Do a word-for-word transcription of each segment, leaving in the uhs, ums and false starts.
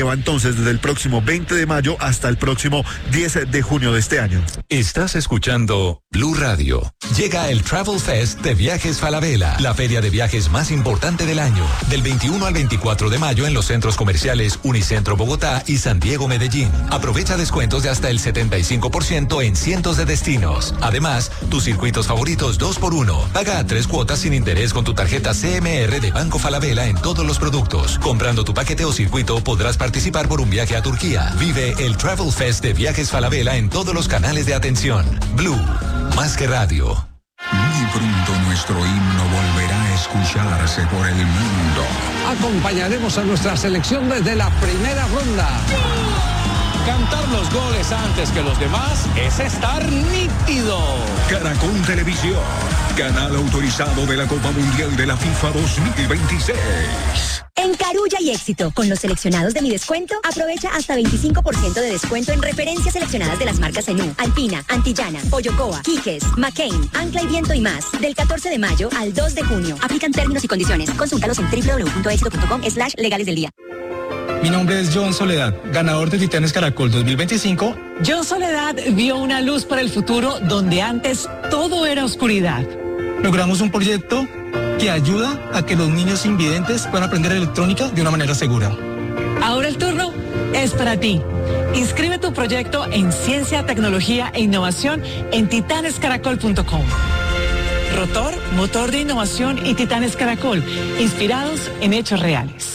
que va entonces desde el próximo veinte de mayo hasta el próximo diez de junio de este año. Estás escuchando Blue Radio. Llega el Travel Fest de Viajes Falabella, la feria de viajes más importante del año. Del veintiuno al veinticuatro de mayo en los centros comerciales Unicentro Bogotá y San Diego Medellín. Aprovecha descuentos de hasta el setenta y cinco por ciento en cientos de destinos. Además, tus circuitos favoritos dos por uno. Paga a tres cuotas sin interés con tu tarjeta C M R de Banco Falabella en todos los productos. Comprando tu paquete o circuito podrás participar por un viaje a Turquía. Vive el Travel Fest de Viajes Falabella en todos los canales de atención. Blue, más que radio. Muy pronto nuestro himno volverá a escucharse por el mundo. Acompañaremos a nuestra selección desde la primera ronda. Cantar los goles antes que los demás es estar nítido. Caracol Televisión, canal autorizado de la Copa Mundial de la FIFA dos mil veintiséis. En Carulla y Éxito, con los seleccionados de Mi Descuento, aprovecha hasta veinticinco por ciento de descuento en referencias seleccionadas de las marcas Zenú, Alpina, Antillana, Pollocoa, Quiques, McCain, Ancla y Viento y más. Del catorce de mayo al dos de junio. Aplican términos y condiciones. Consúltalos en doble u doble u doble u punto éxito punto com slash legales del día. Mi nombre es John Soledad, ganador de Titanes Caracol dos mil veinticinco. John Soledad vio una luz para el futuro donde antes todo era oscuridad. Logramos un proyecto que ayuda a que los niños invidentes puedan aprender electrónica de una manera segura. Ahora el turno es para ti. Inscribe tu proyecto en Ciencia, Tecnología e Innovación en titanes caracol punto com. Rotor, motor de innovación y Titanes Caracol, inspirados en hechos reales.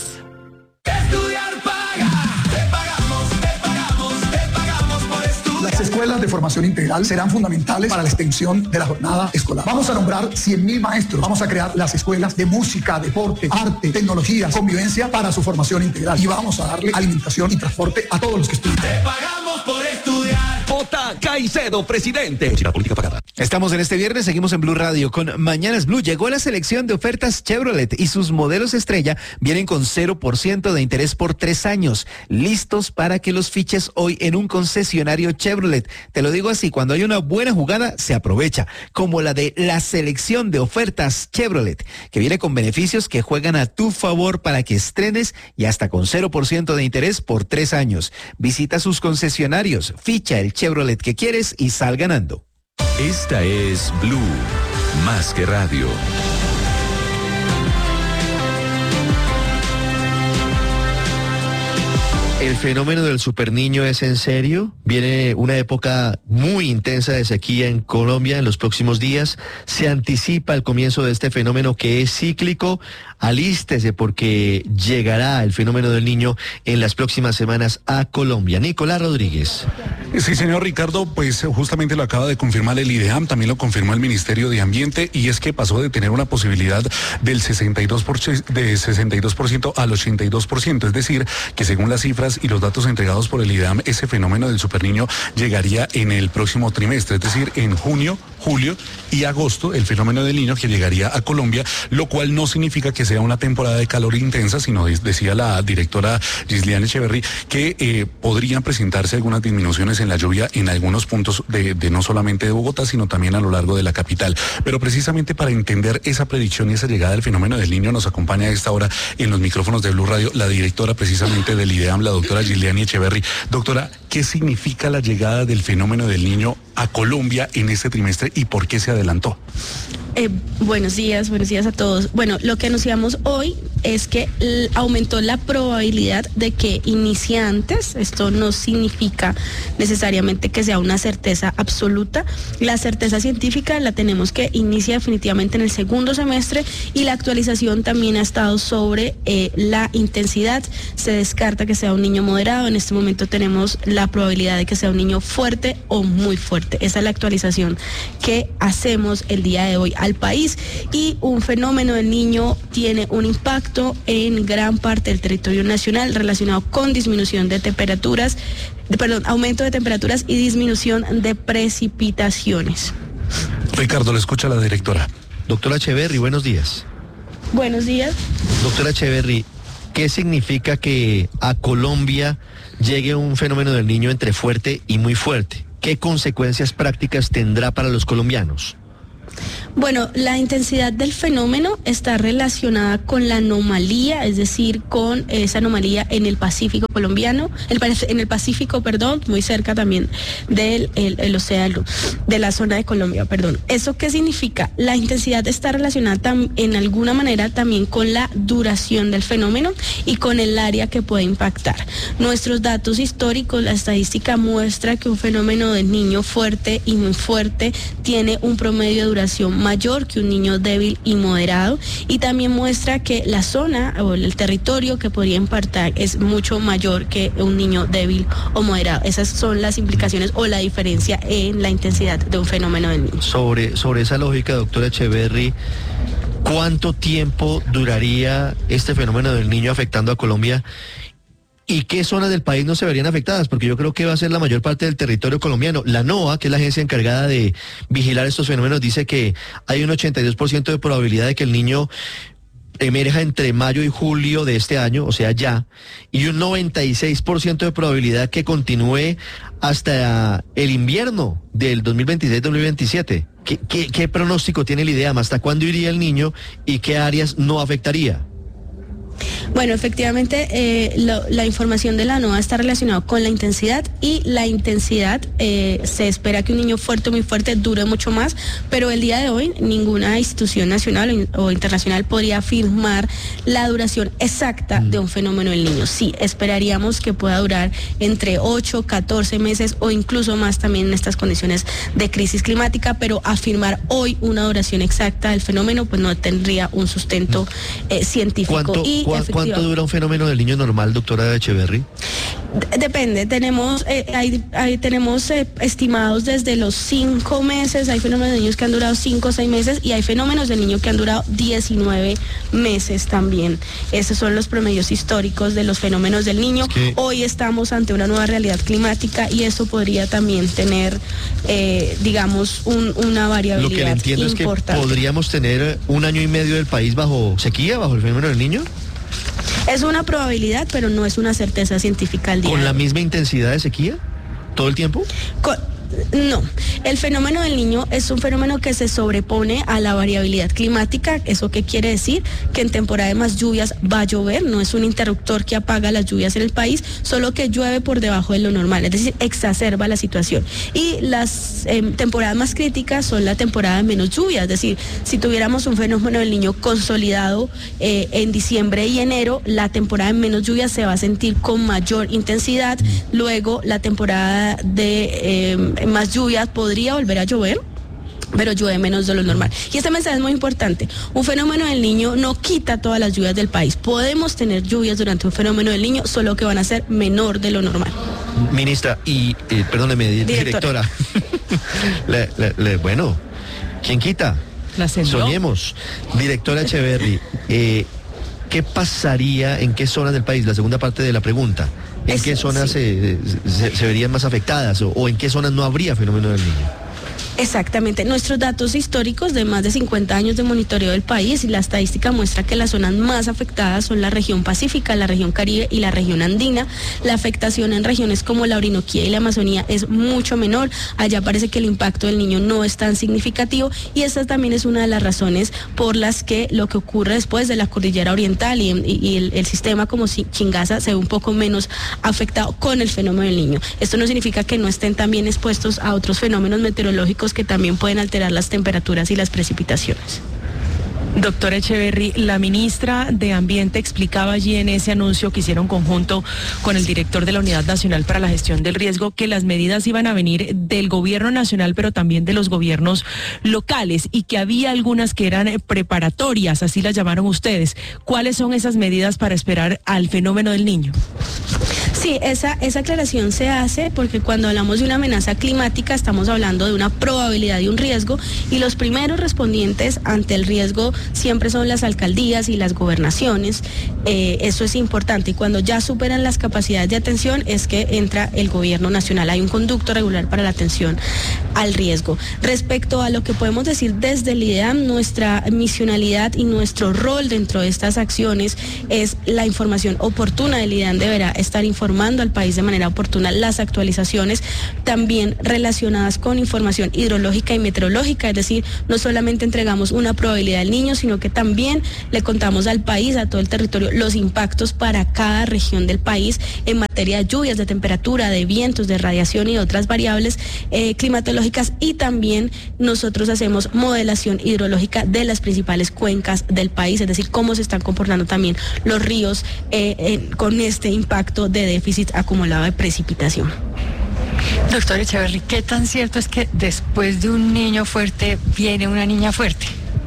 Las escuelas de formación integral serán fundamentales para la extensión de la jornada escolar. Vamos a nombrar cien mil maestros. Vamos a crear las escuelas de música, deporte, arte, tecnología, convivencia para su formación integral. Y vamos a darle alimentación y transporte a todos los que estudian. Te pagamos por estudiar. J. Caicedo, presidente. La política pagada. Estamos en este viernes, seguimos en Blue Radio con Mañanas Blue. Llegó la selección de ofertas Chevrolet y sus modelos estrella vienen con cero por ciento de interés por tres años. Listos para que los fiches hoy en un concesionario Chevrolet. Te lo digo así, cuando hay una buena jugada, se aprovecha. Como la de la selección de ofertas Chevrolet, que viene con beneficios que juegan a tu favor para que estrenes y hasta con cero por ciento de interés por tres años. Visita sus concesionarios, ficha el Chevrolet que quieres y sal ganando. Esta es Blue, más que radio. ¿El fenómeno del superniño es en serio? Viene una época muy intensa de sequía en Colombia en los próximos días. Se anticipa el comienzo de este fenómeno que es cíclico. Alístese porque llegará el fenómeno del niño en las próximas semanas a Colombia. Nicolás Rodríguez. Sí, señor Ricardo, pues justamente lo acaba de confirmar el IDEAM, también lo confirmó el Ministerio de Ambiente, y es que pasó de tener una posibilidad del sesenta y dos por ciento, de sesenta y dos por ciento al ochenta y dos por ciento, es decir, que según las cifras y los datos entregados por el IDEAM, ese fenómeno del superniño llegaría en el próximo trimestre, es decir, en junio, julio y agosto, el fenómeno del niño que llegaría a Colombia, lo cual no significa que sea una temporada de calor intensa, sino decía la directora Gisliane Echeverry que eh, podrían presentarse algunas disminuciones en la lluvia en algunos puntos de, de no solamente de Bogotá, sino también a lo largo de la capital. Pero precisamente para entender esa predicción y esa llegada del fenómeno del niño, nos acompaña a esta hora en los micrófonos de Blue Radio la directora precisamente del IDEAM, la doctora Gisliane Echeverry. Doctora, ¿qué significa la llegada del fenómeno del niño a Colombia en este trimestre y por qué se adelantó? Eh, buenos días, buenos días a todos. Bueno, lo que anunciamos hoy es que l- aumentó la probabilidad de que inicie antes. Esto no significa necesariamente que sea una certeza absoluta. La certeza científica la tenemos que inicia definitivamente en el segundo semestre, y la actualización también ha estado sobre eh, la intensidad. Se descarta que sea un niño moderado. En este momento tenemos la probabilidad de que sea un niño fuerte o muy fuerte. Esa es la actualización que hacemos el día de hoy al país, y un fenómeno del niño tiene un impacto en gran parte del territorio nacional relacionado con disminución de temperaturas, de, perdón, aumento de temperaturas y disminución de precipitaciones. Ricardo, le escucha la directora. Doctora Echeverry, buenos días. Buenos días. Doctora Echeverry, ¿qué significa que a Colombia llegue un fenómeno del niño entre fuerte y muy fuerte? ¿Qué consecuencias prácticas tendrá para los colombianos? Bueno, la intensidad del fenómeno está relacionada con la anomalía, es decir, con esa anomalía en el Pacífico colombiano, el, en el Pacífico, perdón, muy cerca también del el, el océano, de la zona de Colombia, perdón. ¿Eso qué significa? La intensidad está relacionada tam, en alguna manera también con la duración del fenómeno y con el área que puede impactar. Nuestros datos históricos, la estadística muestra que un fenómeno del niño fuerte y muy fuerte tiene un promedio de duración mayor que un niño débil y moderado, y también muestra que la zona o el territorio que podría impactar es mucho mayor que un niño débil o moderado. Esas son las implicaciones o la diferencia en la intensidad de un fenómeno del niño. Sobre, sobre esa lógica, doctora Echeverry, ¿cuánto tiempo duraría este fenómeno del niño afectando a Colombia? ¿Y qué zonas del país no se verían afectadas? Porque yo creo que va a ser la mayor parte del territorio colombiano. La NOAA, que es la agencia encargada de vigilar estos fenómenos, dice que hay un ochenta y dos por ciento de probabilidad de que el niño emerja entre mayo y julio de este año, o sea ya, y un noventa y seis por ciento de probabilidad que continúe hasta el invierno del dos mil veintiséis dos mil veintisiete. ¿Qué, qué, qué pronóstico tiene el IDEAM? ¿Hasta cuándo iría el niño y qué áreas no afectaría? Bueno, efectivamente, eh, lo, la información de la NOAA está relacionada con la intensidad, y la intensidad eh, se espera que un niño fuerte, muy fuerte, dure mucho más, pero el día de hoy ninguna institución nacional o, o internacional podría afirmar la duración exacta de un fenómeno del niño. Sí, esperaríamos que pueda durar entre ocho, catorce meses o incluso más también en estas condiciones de crisis climática, pero afirmar hoy una duración exacta del fenómeno pues no tendría un sustento eh, científico. ¿Cuánto, y ¿Cuánto dura un fenómeno del niño normal, doctora Echeverry? Depende, tenemos eh, hay, hay, tenemos eh, estimados desde los cinco meses, hay fenómenos de niños que han durado cinco o seis meses, y hay fenómenos de niños que han durado diecinueve meses también. Esos son los promedios históricos de los fenómenos del niño. Es que hoy estamos ante una nueva realidad climática y eso podría también tener, eh, digamos, un, una variabilidad. Lo que le entiendo importante. Es que podríamos tener un año y medio del país bajo sequía, bajo el fenómeno del niño. Es una probabilidad, pero no es una certeza científica al día. ¿Con la misma intensidad de sequía todo el tiempo? Con, no, el fenómeno del niño es un fenómeno que se sobrepone a la variabilidad climática. ¿Eso qué quiere decir? Que en temporada de más lluvias va a llover, no es un interruptor que apaga las lluvias en el país, solo que llueve por debajo de lo normal, es decir, exacerba la situación. Y las eh, temporadas más críticas son la temporada de menos lluvia, es decir, si tuviéramos un fenómeno del niño consolidado eh, en diciembre y enero, la temporada de menos lluvia se va a sentir con mayor intensidad. Luego la temporada de eh, más lluvias podría volver a llover, pero llueve menos de lo normal. Y este mensaje es muy importante. Un fenómeno del niño no quita todas las lluvias del país. Podemos tener lluvias durante un fenómeno del niño, solo que van a ser menor de lo normal. Ministra, y eh, perdóneme, directora. directora. le, le, le, bueno, ¿quién quita? La Soñemos. Directora Echeverry, eh, ¿qué pasaría en qué zonas del país? La segunda parte de la pregunta. ¿En Eso, qué zonas sí. se, se, se verían más afectadas o, o en qué zonas no habría fenómeno del niño? Exactamente. Nuestros datos históricos de más de cincuenta años de monitoreo del país y la estadística muestra que las zonas más afectadas son la región pacífica, la región Caribe y la región andina. La afectación en regiones como la Orinoquía y la Amazonía es mucho menor. Allá parece que el impacto del niño no es tan significativo, y esta también es una de las razones por las que lo que ocurre después de la cordillera oriental y, y, y el, el sistema como Chingaza se ve un poco menos afectado con el fenómeno del niño. Esto no significa que no estén también expuestos a otros fenómenos meteorológicos que también pueden alterar las temperaturas y las precipitaciones. Doctora Echeverry, la ministra de Ambiente explicaba allí en ese anuncio que hicieron conjunto con el director de la Unidad Nacional para la Gestión del Riesgo que las medidas iban a venir del gobierno nacional, pero también de los gobiernos locales, y que había algunas que eran preparatorias, así las llamaron ustedes. ¿Cuáles son esas medidas para esperar al fenómeno del niño? Sí, esa, esa aclaración se hace porque cuando hablamos de una amenaza climática estamos hablando de una probabilidad y un riesgo, y los primeros respondientes ante el riesgo siempre son las alcaldías y las gobernaciones. Eh, eso es importante, y cuando ya superan las capacidades de atención es que entra el gobierno nacional. Hay un conducto regular para la atención al riesgo. Respecto a lo que podemos decir desde el IDEAM, nuestra misionalidad y nuestro rol dentro de estas acciones es la información oportuna. El IDEAM deberá estar informado informando al país de manera oportuna las actualizaciones también relacionadas con información hidrológica y meteorológica, es decir, no solamente entregamos una probabilidad del niño, sino que también le contamos al país, a todo el territorio, los impactos para cada región del país en materia de lluvias, de temperatura, de vientos, de radiación y otras variables eh, climatológicas, y también nosotros hacemos modelación hidrológica de las principales cuencas del país, es decir, cómo se están comportando también los ríos eh, eh, con este impacto de déficit acumulado de precipitación. Doctor Echeverry, ¿qué tan cierto es que después de un niño fuerte viene una niña fuerte?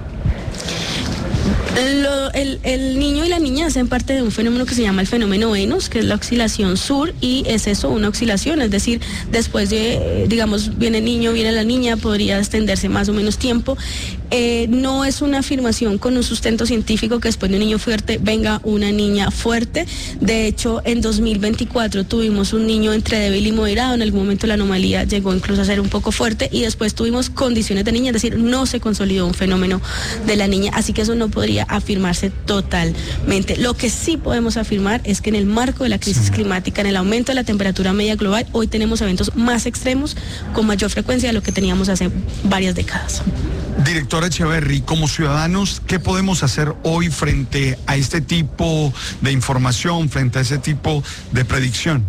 Lo, el, el niño y la niña hacen parte de un fenómeno que se llama el fenómeno Venus, que es la oscilación sur, y es eso, una oscilación, es decir, después de, digamos, viene el niño, viene la niña, podría extenderse más o menos tiempo. Eh, no es una afirmación con un sustento científico que después de un niño fuerte venga una niña fuerte. De hecho, en dos mil veinticuatro tuvimos un niño entre débil y moderado, en algún momento la anomalía llegó incluso a ser un poco fuerte, y después tuvimos condiciones de niña, es decir, no se consolidó un fenómeno de la niña, así que eso no podría afirmarse totalmente. Lo que sí podemos afirmar es que en el marco de la crisis sí. climática, en el aumento de la temperatura media global, hoy tenemos eventos más extremos con mayor frecuencia de lo que teníamos hace varias décadas. Directora Echeverry, como ciudadanos, ¿qué podemos hacer hoy frente a este tipo de información, frente a ese tipo de predicción?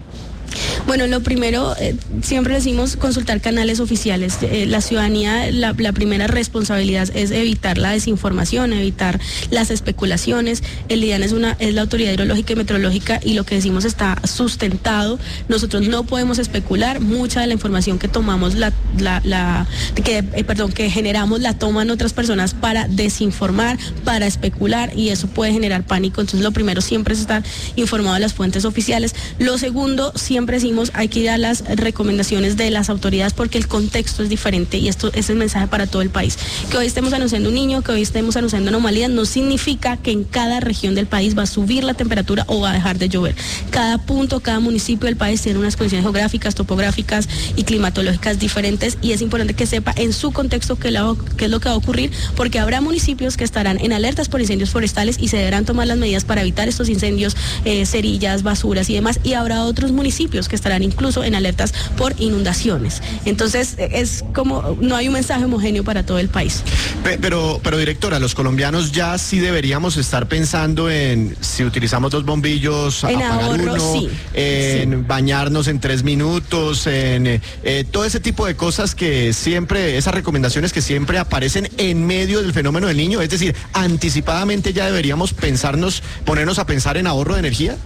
Bueno, lo primero, eh, siempre decimos consultar canales oficiales. Eh, la ciudadanía, la, la primera responsabilidad es evitar la desinformación, evitar las especulaciones. El IDEAN es, una, es la autoridad hidrológica y meteorológica, y lo que decimos está sustentado. Nosotros no podemos especular. Mucha de la información que tomamos, la, la, la que, eh, perdón, que generamos la toman otras personas para desinformar, para especular, y eso puede generar pánico. Entonces, lo primero siempre es estar informado de las fuentes oficiales. Lo segundo, siempre decimos, hay que ir a las recomendaciones de las autoridades, porque el contexto es diferente, y esto es el mensaje para todo el país. Que hoy estemos anunciando un niño, que hoy estemos anunciando anomalías, no significa que en cada región del país va a subir la temperatura o va a dejar de llover. Cada punto, cada municipio del país tiene unas condiciones geográficas, topográficas y climatológicas diferentes, y es importante que sepa en su contexto qué, la, qué es lo que va a ocurrir, porque habrá municipios que estarán en alertas por incendios forestales y se deberán tomar las medidas para evitar estos incendios, eh, cerillas, basuras y demás, y habrá otros municipios que estarán incluso en alertas por inundaciones. Entonces, es como, no hay un mensaje homogéneo para todo el país. Pero, pero directora, los colombianos ya sí deberíamos estar pensando en, si utilizamos dos bombillos, en apagar ahorro, uno, sí. en sí. bañarnos en tres minutos, en eh, todo ese tipo de cosas que siempre, esas recomendaciones que siempre aparecen en medio del fenómeno del niño, es decir, anticipadamente ya deberíamos pensarnos, ponernos a pensar en ahorro de energía.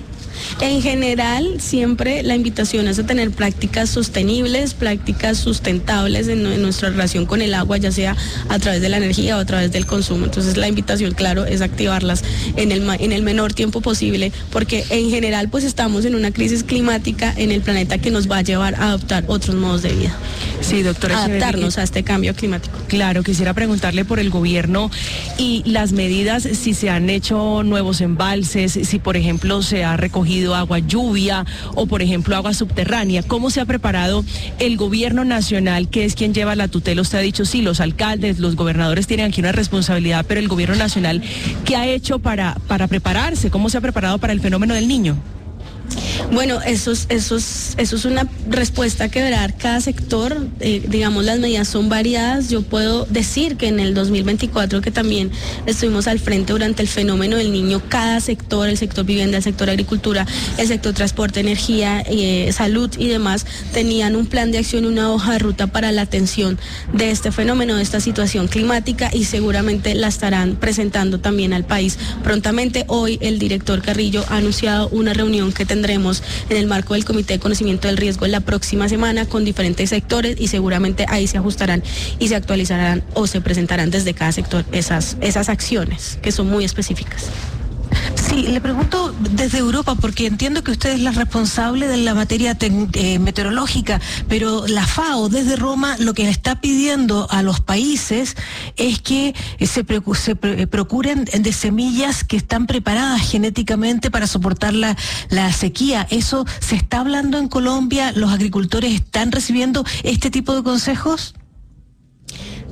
En general, siempre la invitación es a tener prácticas sostenibles, prácticas sustentables en, en nuestra relación con el agua, ya sea a través de la energía o a través del consumo. Entonces, la invitación, claro, es activarlas en el, en el menor tiempo posible, porque en general pues estamos en una crisis climática en el planeta que nos va a llevar a adoptar otros modos de vida. Sí, doctora. Adaptarnos a este cambio climático. Claro, quisiera preguntarle por el gobierno y las medidas, si se han hecho nuevos embalses, si por ejemplo se ha recogido agua lluvia o por ejemplo agua subterránea. ¿Cómo se ha preparado el gobierno nacional, que es quien lleva la tutela? Usted ha dicho, sí, los alcaldes, los gobernadores tienen aquí una responsabilidad, pero el gobierno nacional, ¿qué ha hecho para, para prepararse? ¿Cómo se ha preparado para el fenómeno del niño? Bueno, eso es, eso es, eso es una respuesta que deberá dar cada sector. Eh, digamos, las medidas son variadas. Yo puedo decir que en el dos mil veinticuatro, que también estuvimos al frente durante el fenómeno del niño, cada sector, el sector vivienda, el sector agricultura, el sector transporte, energía, eh, salud y demás, tenían un plan de acción, una hoja de ruta para la atención de este fenómeno, de esta situación climática, y seguramente la estarán presentando también al país prontamente. Hoy el director Carrillo ha anunciado una reunión que tendremos en el marco del Comité de Conocimiento del Riesgo la próxima semana con diferentes sectores, y seguramente ahí se ajustarán y se actualizarán o se presentarán desde cada sector esas, esas acciones que son muy específicas. Sí, le pregunto desde Europa, porque entiendo que usted es la responsable de la materia eh, meteorológica, pero la FAO desde Roma lo que le está pidiendo a los países es que se, pre se pre procuren de semillas que están preparadas genéticamente para soportar la, la sequía. ¿Eso se está hablando en Colombia? ¿Los agricultores están recibiendo este tipo de consejos?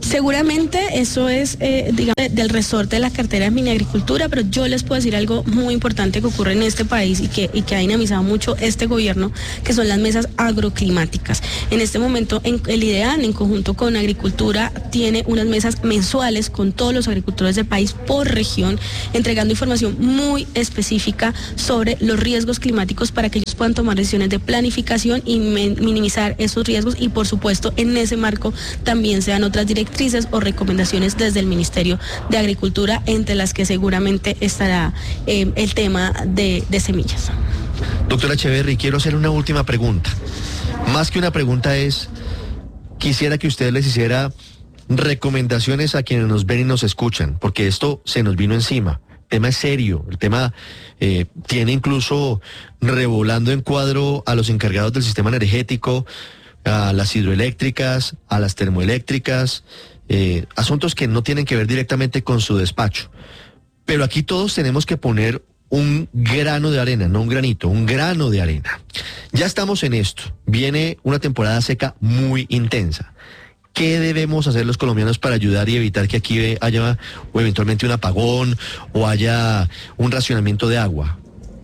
Seguramente eso es, eh, digamos, del resorte de la cartera de Miniagricultura, pero yo les puedo decir algo muy importante que ocurre en este país y que, y que ha dinamizado mucho este gobierno, que son las mesas agroclimáticas. En este momento, en, el IDEAN, en conjunto con Agricultura, tiene unas mesas mensuales con todos los agricultores del país por región, entregando información muy específica sobre los riesgos climáticos para que ellos puedan tomar decisiones de planificación y minimizar esos riesgos, y por supuesto en ese marco también se dan otras directrices o recomendaciones desde el Ministerio de Agricultura, entre las que seguramente estará eh, el tema de, de semillas. Doctora Echeverry, quiero hacer una última pregunta. Más que una pregunta es, quisiera que usted les hiciera recomendaciones a quienes nos ven y nos escuchan, porque esto se nos vino encima. El tema es serio, el tema eh, tiene incluso revolando en cuadro a los encargados del sistema energético, a las hidroeléctricas, a las termoeléctricas, eh, asuntos que no tienen que ver directamente con su despacho. Pero aquí todos tenemos que poner un grano de arena, no un granito, un grano de arena. Ya estamos en esto, viene una temporada seca muy intensa. ¿Qué debemos hacer los colombianos para ayudar y evitar que aquí haya o eventualmente un apagón o haya un racionamiento de agua?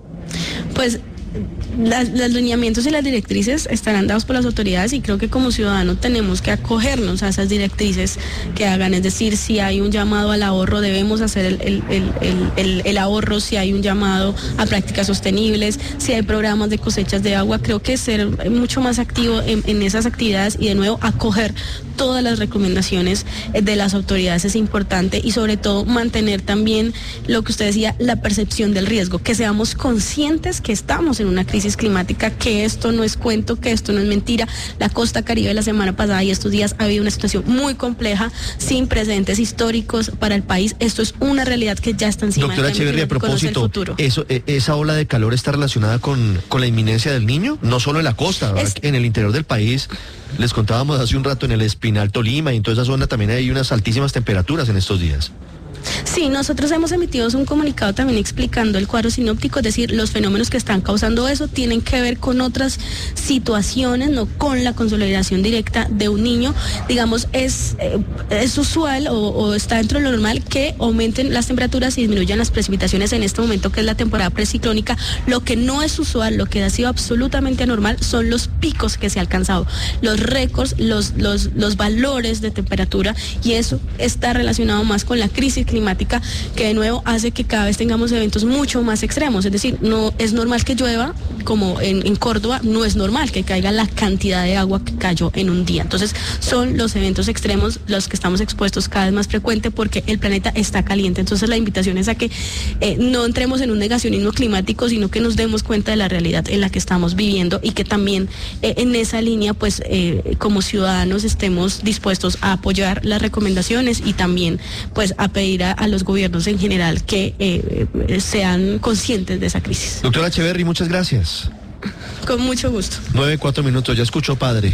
Pues Las, los lineamientos y las directrices estarán dados por las autoridades, y creo que como ciudadanos tenemos que acogernos a esas directrices que hagan. Es decir, si hay un llamado al ahorro, debemos hacer el, el, el, el, el, el ahorro. Si hay un llamado a prácticas sostenibles, si hay programas de cosechas de agua, creo que ser mucho más activo en, en esas actividades y de nuevo acoger todas las recomendaciones de las autoridades es importante, y sobre todo mantener también lo que usted decía, la percepción del riesgo, que seamos conscientes que estamos en una crisis climática, que esto no es cuento, que esto no es mentira. La costa Caribe la semana pasada y estos días ha habido una situación muy compleja, sin precedentes históricos para el país. Esto es una realidad que ya está encima. Doctora Echeverry, a propósito, eso, ¿esa ola de calor está relacionada con, con la inminencia del Niño? No solo en la costa, es... en el interior del país. Les contábamos hace un rato en el Espinal, Tolima, y en toda esa zona también hay unas altísimas temperaturas en estos días. Sí, nosotros hemos emitido un comunicado también explicando el cuadro sinóptico, es decir, los fenómenos que están causando eso tienen que ver con otras situaciones, no con la consolidación directa de un niño. Digamos, es, eh, es usual o, o está dentro de lo normal que aumenten las temperaturas y disminuyan las precipitaciones en este momento, que es la temporada preciclónica. Lo que no es usual, lo que ha sido absolutamente anormal, son los picos que se ha alcanzado, los récords, los, los, los valores de temperatura, y eso está relacionado más con la crisis climática, que de nuevo hace que cada vez tengamos eventos mucho más extremos. Es decir, no es normal que llueva, como en, en Córdoba, no es normal que caiga la cantidad de agua que cayó en un día. Entonces son los eventos extremos los que estamos expuestos cada vez más frecuente, porque el planeta está caliente. Entonces la invitación es a que eh, no entremos en un negacionismo climático, sino que nos demos cuenta de la realidad en la que estamos viviendo, y que también eh, en esa línea, pues eh, como ciudadanos estemos dispuestos a apoyar las recomendaciones y también pues a pedir a, a los gobiernos en general que eh, sean conscientes de esa crisis. Doctora Echeverry, muchas gracias. Con mucho gusto. Nueve, cuatro minutos, ya escuchó, padre.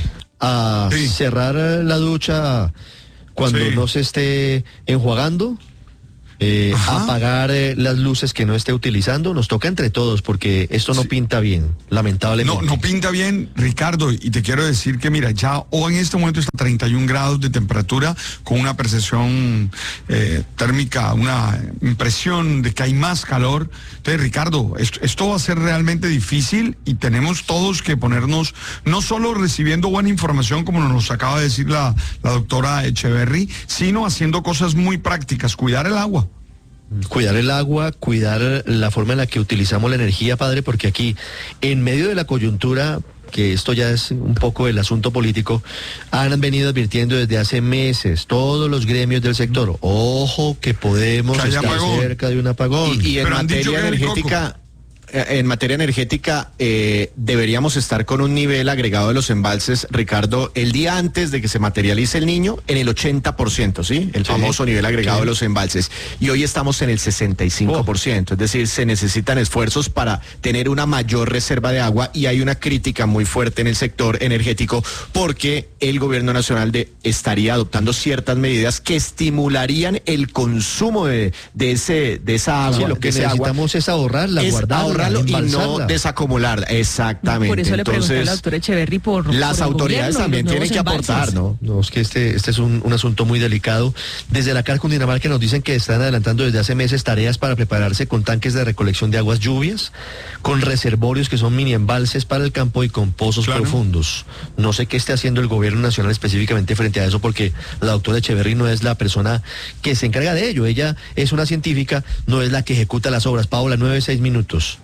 A sí. cerrar la ducha cuando sí. no se esté enjuagando. Eh, apagar eh, las luces que no esté utilizando. Nos toca entre todos, porque esto no sí. pinta bien, lamentablemente. No, no pinta bien, Ricardo, y te quiero decir que mira, ya hoy en este momento está a treinta y un grados de temperatura, con una percepción eh, térmica, una impresión de que hay más calor. Entonces, Ricardo, esto, esto va a ser realmente difícil, y tenemos todos que ponernos, no solo recibiendo buena información, como nos acaba de decir la, la doctora Echeverry, sino haciendo cosas muy prácticas, cuidar el agua. Cuidar el agua, cuidar la forma en la que utilizamos la energía, padre, porque aquí, en medio de la coyuntura, que esto ya es un poco el asunto político, han venido advirtiendo desde hace meses todos los gremios del sector, ojo que podemos que estar apagón. cerca de un apagón. Y, y en materia energética... En materia energética, eh, deberíamos estar con un nivel agregado de los embalses, Ricardo, el día antes de que se materialice el Niño, en el ochenta por ciento, ¿sí? El sí, famoso nivel agregado sí. de los embalses. Y hoy estamos en el sesenta y cinco por ciento. Oh. Es decir, se necesitan esfuerzos para tener una mayor reserva de agua, y hay una crítica muy fuerte en el sector energético, porque el gobierno nacional de, estaría adoptando ciertas medidas que estimularían el consumo de, de, ese, de esa agua. Sí, lo que necesitamos agua. es ahorrarla, es guardarla. Ahorrarla, reemplazarlo y no embalsarla. desacumularla. Exactamente. Por eso le pregunté a la Entonces, doctora Echeverry por las por el autoridades gobierno, también los tienen nuevos que aportar, embalses. ¿no? No, es que este, este es un, un asunto muy delicado. Desde la C A R Cundinamarca nos dicen que están adelantando desde hace meses tareas para prepararse con tanques de recolección de aguas lluvias, con reservorios que son mini embalses para el campo y con pozos Claro. profundos. No sé qué esté haciendo el gobierno nacional específicamente frente a eso, porque la doctora Echeverry no es la persona que se encarga de ello. Ella es una científica, no es la que ejecuta las obras. Paola, nueve, seis minutos.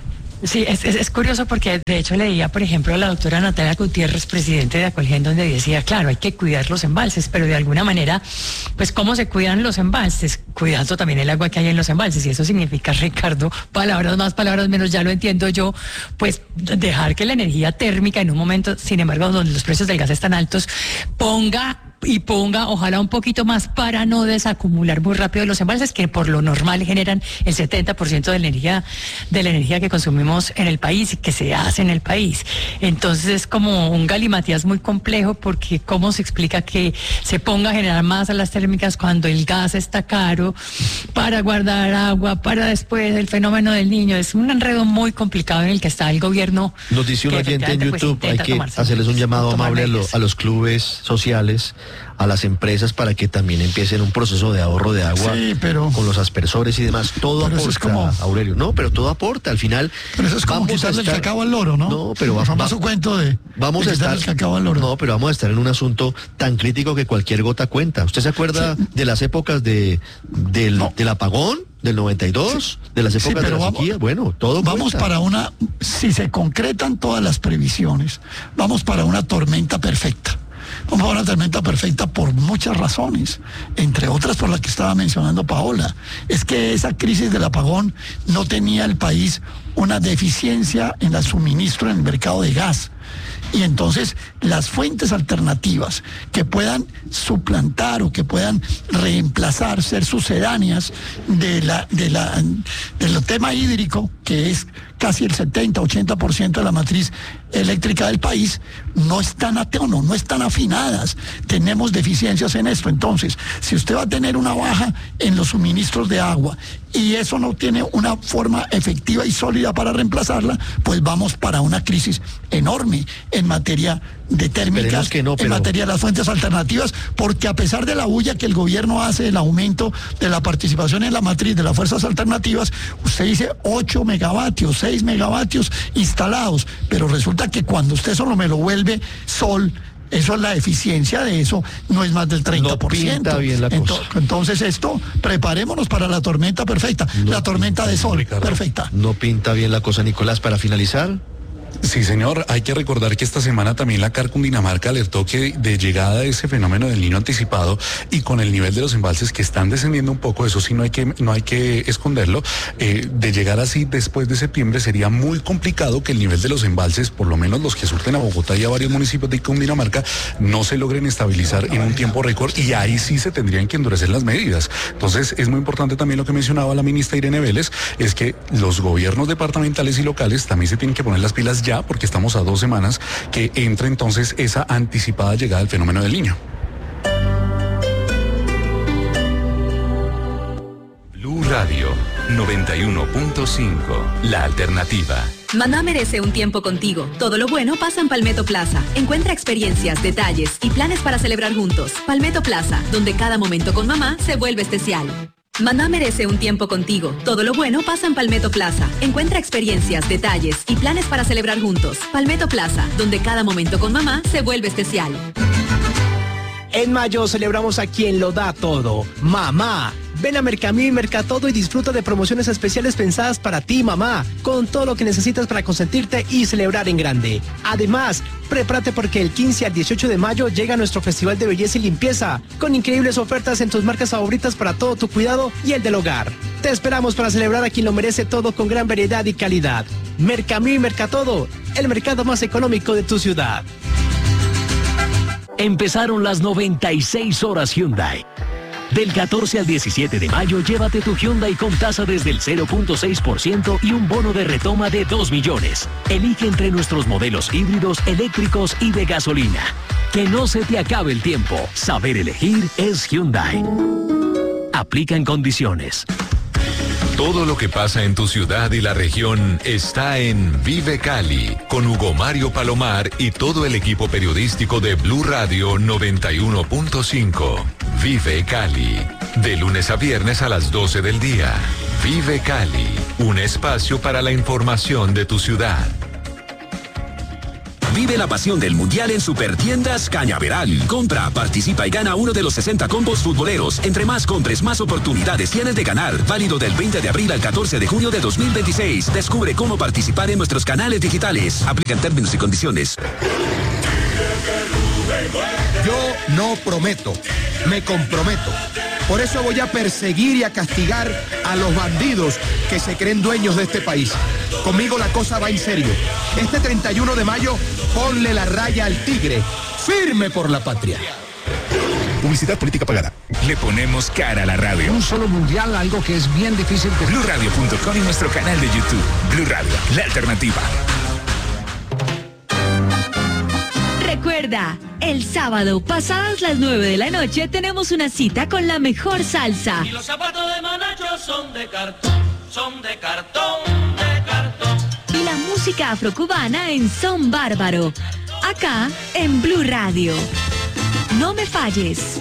Sí, es, es, es curioso porque de hecho leía, por ejemplo, a la doctora Natalia Gutiérrez, presidente de Acolgen, donde decía, claro, hay que cuidar los embalses, pero de alguna manera, pues ¿cómo se cuidan los embalses? Cuidando también el agua que hay en los embalses, y eso significa, Ricardo, palabras más, palabras menos, ya lo entiendo yo, pues dejar que la energía térmica en un momento, sin embargo, donde los precios del gas están altos, ponga y ponga ojalá un poquito más para no desacumular muy rápido los embalses, que por lo normal generan el setenta por ciento de la energía, de la energía que consumimos en el país y que se hace en el país. Entonces es como un galimatías muy complejo, porque cómo se explica que se ponga a generar más a las térmicas cuando el gas está caro para guardar agua, para después el fenómeno del niño. Es un enredo muy complicado en el que está el gobierno. Nos dice un que oyente en efectivamente, pues, YouTube, hay intenta que tomarse- hacerles un llamado tomar amable a, lo- medidas. a los clubes sociales, a las empresas, para que también empiecen un proceso de ahorro de agua Sí, pero- con los aspersores y demás. Todo Pero eso aporta, es como- Aurelio. No, pero todo aporta. Al final Pero eso es como vamos a quitarle el estar- cacao al loro, ¿no? No, pero el va- famoso va- cuento de, Vamos de a quitarle estar, el cacao al loro. no, pero vamos a estar en un asunto tan crítico que cualquier gota cuenta. ¿Usted se acuerda de las épocas de del, del apagón del noventa y dos, de las Sí, épocas de pero la vamos- sequía? Bueno, todo Vamos cuenta. para una, si se concretan todas las previsiones, vamos para una tormenta perfecta. Vamos para una tormenta perfecta por muchas razones, entre otras por la que estaba mencionando Paola. Es que esa crisis del apagón no tenía el país una deficiencia en el suministro en el mercado de gas. Y entonces las fuentes alternativas que puedan suplantar o que puedan reemplazar, ser sucedáneas de la, de la, del tema hídrico, que es casi el setenta, ochenta por ciento de la matriz eléctrica del país, no están a tono, no están afinadas. Tenemos deficiencias en esto. Entonces, si usted va a tener una baja en los suministros de agua y eso no tiene una forma efectiva y sólida para reemplazarla, pues vamos para una crisis enorme en materia de térmicas, Esperemos que no, en pero- materia de las fuentes alternativas, porque a pesar de la bulla que el gobierno hace, el aumento de la participación en la matriz de las fuerzas alternativas, usted dice ocho megavatios, seis megavatios instalados, pero resulta que cuando usted solo me lo vuelve sol, eso es la eficiencia de eso, no es más del treinta por ciento. pinta bien la cosa. Ento- Entonces esto, preparémonos para la tormenta perfecta, la tormenta de sol perfecta. No pinta bien la cosa, Nicolás. Para finalizar, Sí, señor. Hay que recordar que esta semana también la C A R Cundinamarca alertó que de llegada de ese fenómeno del niño anticipado y con el nivel de los embalses que están descendiendo un poco, eso sí no hay que no hay que esconderlo, eh, de llegar así después de septiembre sería muy complicado que el nivel de los embalses, por lo menos los que surten a Bogotá y a varios municipios de Cundinamarca, no se logren estabilizar en un tiempo récord, y ahí sí se tendrían que endurecer las medidas. Entonces es muy importante también lo que mencionaba la ministra Irene Vélez, es que los gobiernos departamentales y locales también se tienen que poner las pilas ya, porque estamos a dos semanas que entra entonces esa anticipada llegada del fenómeno del niño. Blue Radio noventa y uno punto cinco, la alternativa. Mamá merece un tiempo contigo. Todo lo bueno pasa en Palmetto Plaza. Encuentra experiencias, detalles y planes para celebrar juntos. Palmetto Plaza, donde cada momento con mamá se vuelve especial. Mamá merece un tiempo contigo. Todo lo bueno pasa en Palmetto Plaza. Encuentra experiencias, detalles y planes para celebrar juntos. Palmetto Plaza, donde cada momento con mamá se vuelve especial. En mayo celebramos a quien lo da todo, mamá. Ven a Mercamí y Mercatodo y disfruta de promociones especiales pensadas para ti, mamá, con todo lo que necesitas para consentirte y celebrar en grande. Además, prepárate porque el quince al dieciocho de mayo llega nuestro Festival de Belleza y Limpieza, con increíbles ofertas en tus marcas favoritas para todo tu cuidado y el del hogar. Te esperamos para celebrar a quien lo merece todo con gran variedad y calidad. Mercamí y Mercatodo, el mercado más económico de tu ciudad. Empezaron las noventa y seis horas Hyundai. Del catorce al diecisiete de mayo, llévate tu Hyundai con tasa desde el cero punto seis por ciento y un bono de retoma de dos millones. Elige entre nuestros modelos híbridos, eléctricos y de gasolina. Que no se te acabe el tiempo. Saber elegir es Hyundai. Aplican condiciones. Todo lo que pasa en tu ciudad y la región está en Vive Cali, con Hugo Mario Palomar y todo el equipo periodístico de Blue Radio noventa y uno punto cinco. Vive Cali, de lunes a viernes a las doce del día. Vive Cali, un espacio para la información de tu ciudad. Vive la pasión del Mundial en Supertiendas Cañaveral. Compra, participa y gana uno de los sesenta combos futboleros. Entre más compres, más oportunidades tienes de ganar. Válido del veinte de abril al catorce de junio de dos mil veintiséis. Descubre cómo participar en nuestros canales digitales. Aplican términos y condiciones. Yo no prometo, me comprometo. Por eso voy a perseguir y a castigar a los bandidos que se creen dueños de este país. Conmigo la cosa va en serio. Este treinta y uno de mayo, ponle la raya al tigre. Firme por la patria. Publicidad política pagada. Le ponemos cara a la radio. Un solo mundial, algo que es bien difícil de... blue radio punto com y nuestro canal de YouTube. Blue Radio, la alternativa. Recuerda, el sábado, pasadas las nueve de la noche, tenemos una cita con la mejor salsa. Y los zapatos de Manacho son de cartón, son de cartón, de cartón. Y la música afrocubana en Son Bárbaro. Acá, en Blue Radio. No me falles.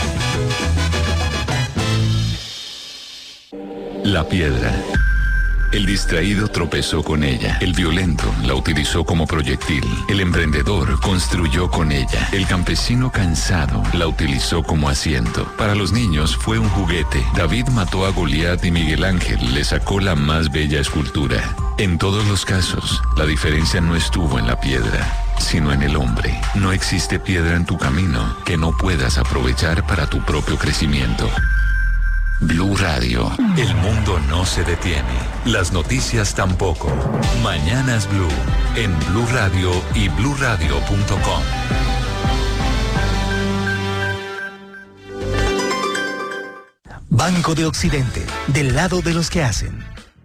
La piedra. El distraído tropezó con ella. El violento la utilizó como proyectil. El emprendedor construyó con ella. El campesino cansado la utilizó como asiento. Para los niños fue un juguete. David mató a Goliat y Miguel Ángel le sacó la más bella escultura. En todos los casos, la diferencia no estuvo en la piedra, sino en el hombre. No existe piedra en tu camino que no puedas aprovechar para tu propio crecimiento. Blue Radio. El mundo no se detiene. Las noticias tampoco. Mañanas Blue. En Blue Radio y blue radio punto com. Banco de Occidente. Del lado de los que hacen.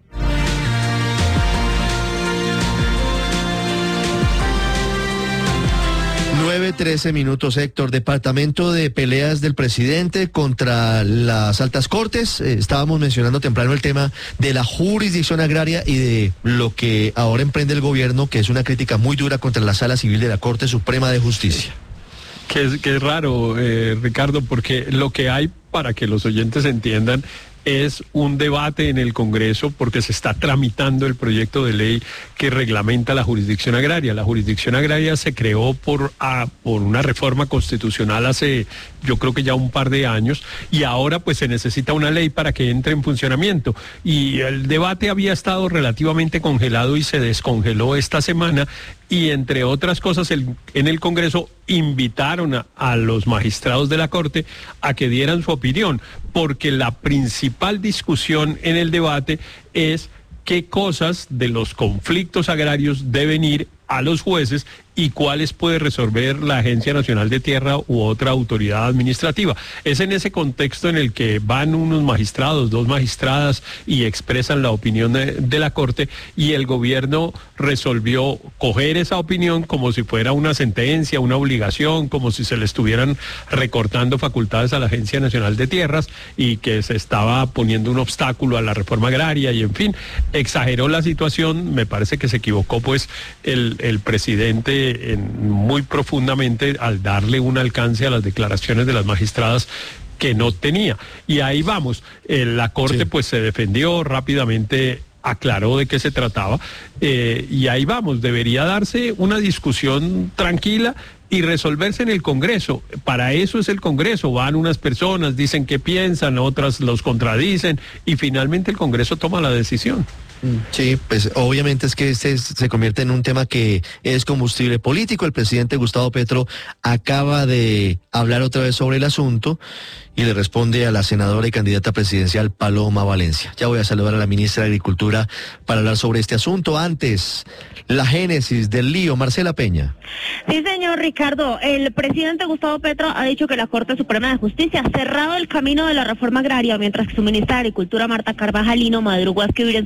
nueve trece minutos, Héctor. Departamento de Peleas del presidente contra las altas cortes. Eh, estábamos mencionando temprano el tema de la jurisdicción agraria y de lo que ahora emprende el gobierno, que es una crítica muy dura contra la Sala Civil de la Corte Suprema de Justicia. Que es, que es raro, eh, Ricardo, porque lo que hay, para que los oyentes entiendan, es un debate en el Congreso porque se está tramitando el proyecto de ley que reglamenta la jurisdicción agraria. La jurisdicción agraria se creó por, a, por una reforma constitucional hace, yo creo que ya un par de años, y ahora pues se necesita una ley para que entre en funcionamiento. Y el debate había estado relativamente congelado y se descongeló esta semana, y entre otras cosas el, en el Congreso invitaron a, a los magistrados de la Corte a que dieran su opinión, porque la principal discusión en el debate es qué cosas de los conflictos agrarios deben ir a los jueces y cuáles puede resolver la Agencia Nacional de Tierra u otra autoridad administrativa. Es en ese contexto en el que van unos magistrados, dos magistradas, y expresan la opinión de, de la Corte, y el gobierno resolvió coger esa opinión como si fuera una sentencia, una obligación, como si se le estuvieran recortando facultades a la Agencia Nacional de Tierras y que se estaba poniendo un obstáculo a la reforma agraria, y en fin, exageró la situación. Me parece que se equivocó pues el, el presidente En, muy profundamente al darle un alcance a las declaraciones de las magistradas que no tenía. Y ahí vamos, eh, la Corte sí. pues se defendió rápidamente, aclaró de qué se trataba, eh, y ahí vamos, debería darse una discusión tranquila y resolverse en el Congreso. Para eso es el Congreso, van unas personas, dicen qué piensan, otras los contradicen, y finalmente el Congreso toma la decisión. Sí, pues obviamente es que este se convierte en un tema que es combustible político. El presidente Gustavo Petro acaba de hablar otra vez sobre el asunto y le responde a la senadora y candidata presidencial Paloma Valencia. Ya voy a saludar a la ministra de Agricultura para hablar sobre este asunto. Antes, la génesis del lío. Marcela Peña. Sí, señor Ricardo. El presidente Gustavo Petro ha dicho que la Corte Suprema de Justicia ha cerrado el camino de la reforma agraria, mientras que su ministra de Agricultura, Marta Carvajalino, madrugó a escribir en sus redes sociales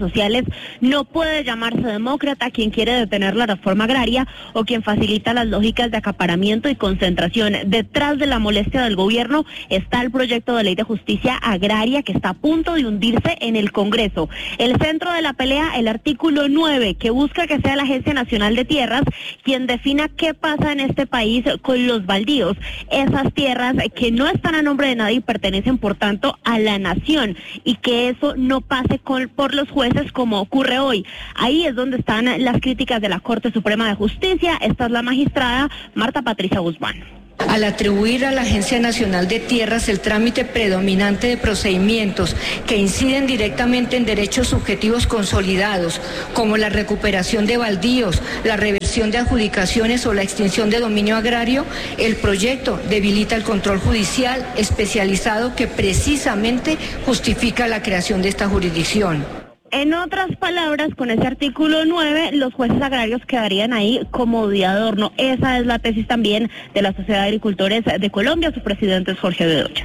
sociales, no puede llamarse demócrata quien quiere detener la reforma agraria o quien facilita las lógicas de acaparamiento y concentración. Detrás de la molestia del gobierno está el proyecto de ley de justicia agraria que está a punto de hundirse en el Congreso. El centro de la pelea, el artículo nueve, que busca que sea la Agencia Nacional de Tierras quien defina qué pasa en este país con los baldíos, esas tierras que no están a nombre de nadie y pertenecen por tanto a la nación, y que eso no pase con, por los jueces como ocurre hoy. Ahí es donde están las críticas de la Corte Suprema de Justicia. Esta es la magistrada Marta Patricia Guzmán. Al atribuir a la Agencia Nacional de Tierras el trámite predominante de procedimientos que inciden directamente en derechos subjetivos consolidados, como la recuperación de baldíos, la reversión de adjudicaciones o la extinción de dominio agrario, el proyecto debilita el control judicial especializado que precisamente justifica la creación de esta jurisdicción. En otras palabras, con ese artículo nueve, los jueces agrarios quedarían ahí como de adorno. Esa es la tesis también de la Sociedad de Agricultores de Colombia. Su presidente es Jorge Bedoya.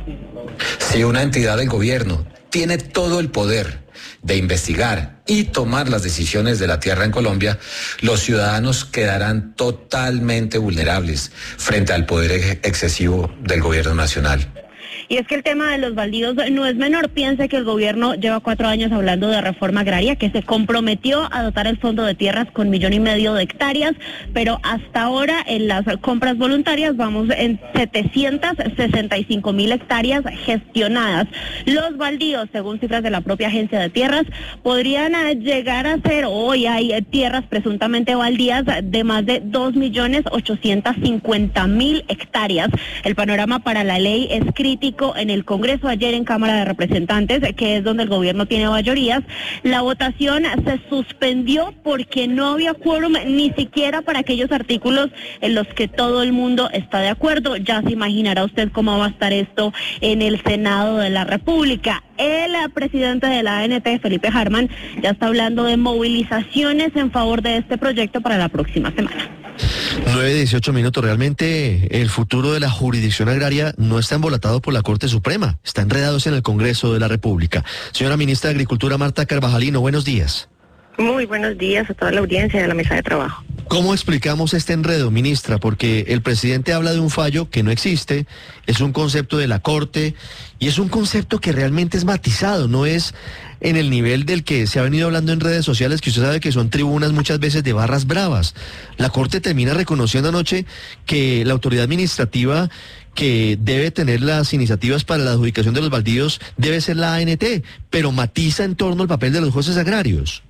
Si una entidad del gobierno tiene todo el poder de investigar y tomar las decisiones de la tierra en Colombia, los ciudadanos quedarán totalmente vulnerables frente al poder ex- excesivo del gobierno nacional. Y es que el tema de los baldíos no es menor. Piense que el gobierno lleva cuatro años hablando de reforma agraria, que se comprometió a dotar el fondo de tierras con millón y medio de hectáreas, pero hasta ahora en las compras voluntarias vamos en setecientas sesenta y cinco mil hectáreas gestionadas. Los baldíos, según cifras de la propia Agencia de Tierras, podrían llegar a ser, hoy hay tierras presuntamente baldías de más de dos millones ochocientas cincuenta mil hectáreas. El panorama para la ley es crítico. En el Congreso ayer en Cámara de Representantes, que es donde el gobierno tiene mayorías, la votación se suspendió porque no había quórum ni siquiera para aquellos artículos en los que todo el mundo está de acuerdo. Ya se imaginará usted cómo va a estar esto en el Senado de la República. El presidente de la A N T, Felipe Harman, ya está hablando de movilizaciones en favor de este proyecto para la próxima semana. nueve dieciocho minutos. Realmente el futuro de la jurisdicción agraria no está embolatado por la Corte Suprema, está enredado en el Congreso de la República. Señora Ministra de Agricultura Marta Carvajalino, buenos días. Muy buenos días a toda la audiencia de la mesa de trabajo. ¿Cómo explicamos este enredo, ministra? Porque el presidente habla de un fallo que no existe, es un concepto de la Corte y es un concepto que realmente es matizado, no es en el nivel del que se ha venido hablando en redes sociales, que usted sabe que son tribunas muchas veces de barras bravas. La Corte termina reconociendo anoche que la autoridad administrativa que debe tener las iniciativas para la adjudicación de los baldíos debe ser la A N T, pero matiza en torno al papel de los jueces agrarios.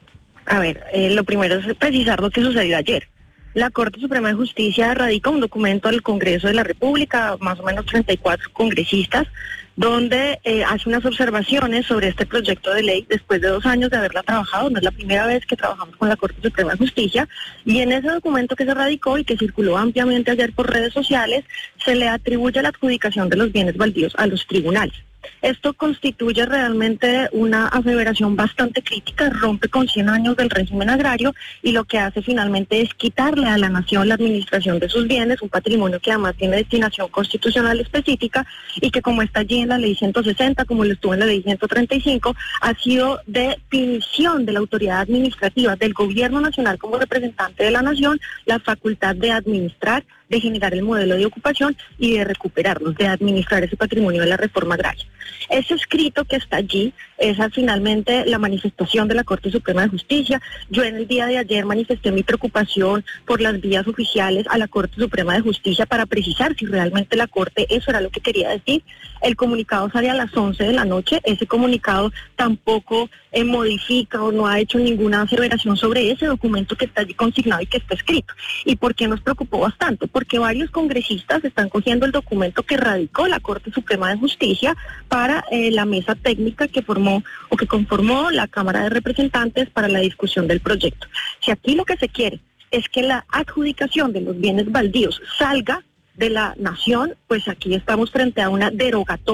A ver, eh, lo primero es precisar lo que sucedió ayer. La Corte Suprema de Justicia radica un documento al Congreso de la República, más o menos treinta y cuatro congresistas, donde eh, hace unas observaciones sobre este proyecto de ley después de dos años de haberla trabajado. No es la primera vez que trabajamos con la Corte Suprema de Justicia, y en ese documento que se radicó y que circuló ampliamente ayer por redes sociales, se le atribuye la adjudicación de los bienes baldíos a los tribunales. Esto constituye realmente una aseveración bastante crítica, rompe con cien años del régimen agrario y lo que hace finalmente es quitarle a la nación la administración de sus bienes, un patrimonio que además tiene destinación constitucional específica y que, como está allí en la ley ciento sesenta, como lo estuvo en la ley ciento treinta y cinco, ha sido de definición de la autoridad administrativa del gobierno nacional como representante de la nación la facultad de administrar, de generar el modelo de ocupación y de recuperarlos, de administrar ese patrimonio de la reforma agraria. Ese escrito que está allí, esa finalmente la manifestación de la Corte Suprema de Justicia. Yo en el día de ayer manifesté mi preocupación por las vías oficiales a la Corte Suprema de Justicia para precisar si realmente la Corte eso era lo que quería decir. El comunicado sale a las once de la noche, ese comunicado tampoco eh, modifica o no ha hecho ninguna aseveración sobre ese documento que está allí consignado y que está escrito. ¿Y por qué nos preocupó bastante? Porque varios congresistas están cogiendo el documento que radicó la Corte Suprema de Justicia para eh, la mesa técnica que formó o que conformó la Cámara de Representantes para la discusión del proyecto. Si aquí lo que se quiere es que la adjudicación de los bienes baldíos salga de la nación, pues aquí estamos frente a una derogatoria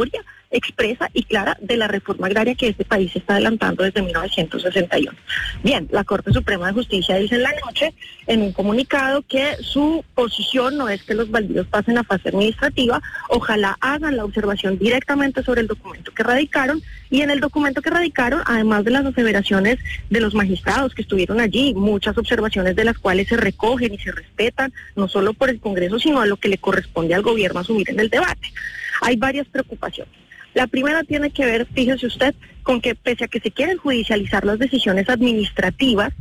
expresa y clara de la reforma agraria que este país está adelantando desde mil novecientos sesenta y uno. Bien, la Corte Suprema de Justicia dice en la noche, en un comunicado, que su posición no es que los baldíos pasen a fase administrativa, ojalá hagan la observación directamente sobre el documento que radicaron, y en el documento que radicaron, además de las aseveraciones de los magistrados que estuvieron allí, muchas observaciones de las cuales se recogen y se respetan, no solo por el Congreso, sino a lo que le corresponde al gobierno asumir en el debate. Hay varias preocupaciones. La primera tiene que ver, fíjese usted, con que pese a que se quieren judicializar las decisiones administrativas,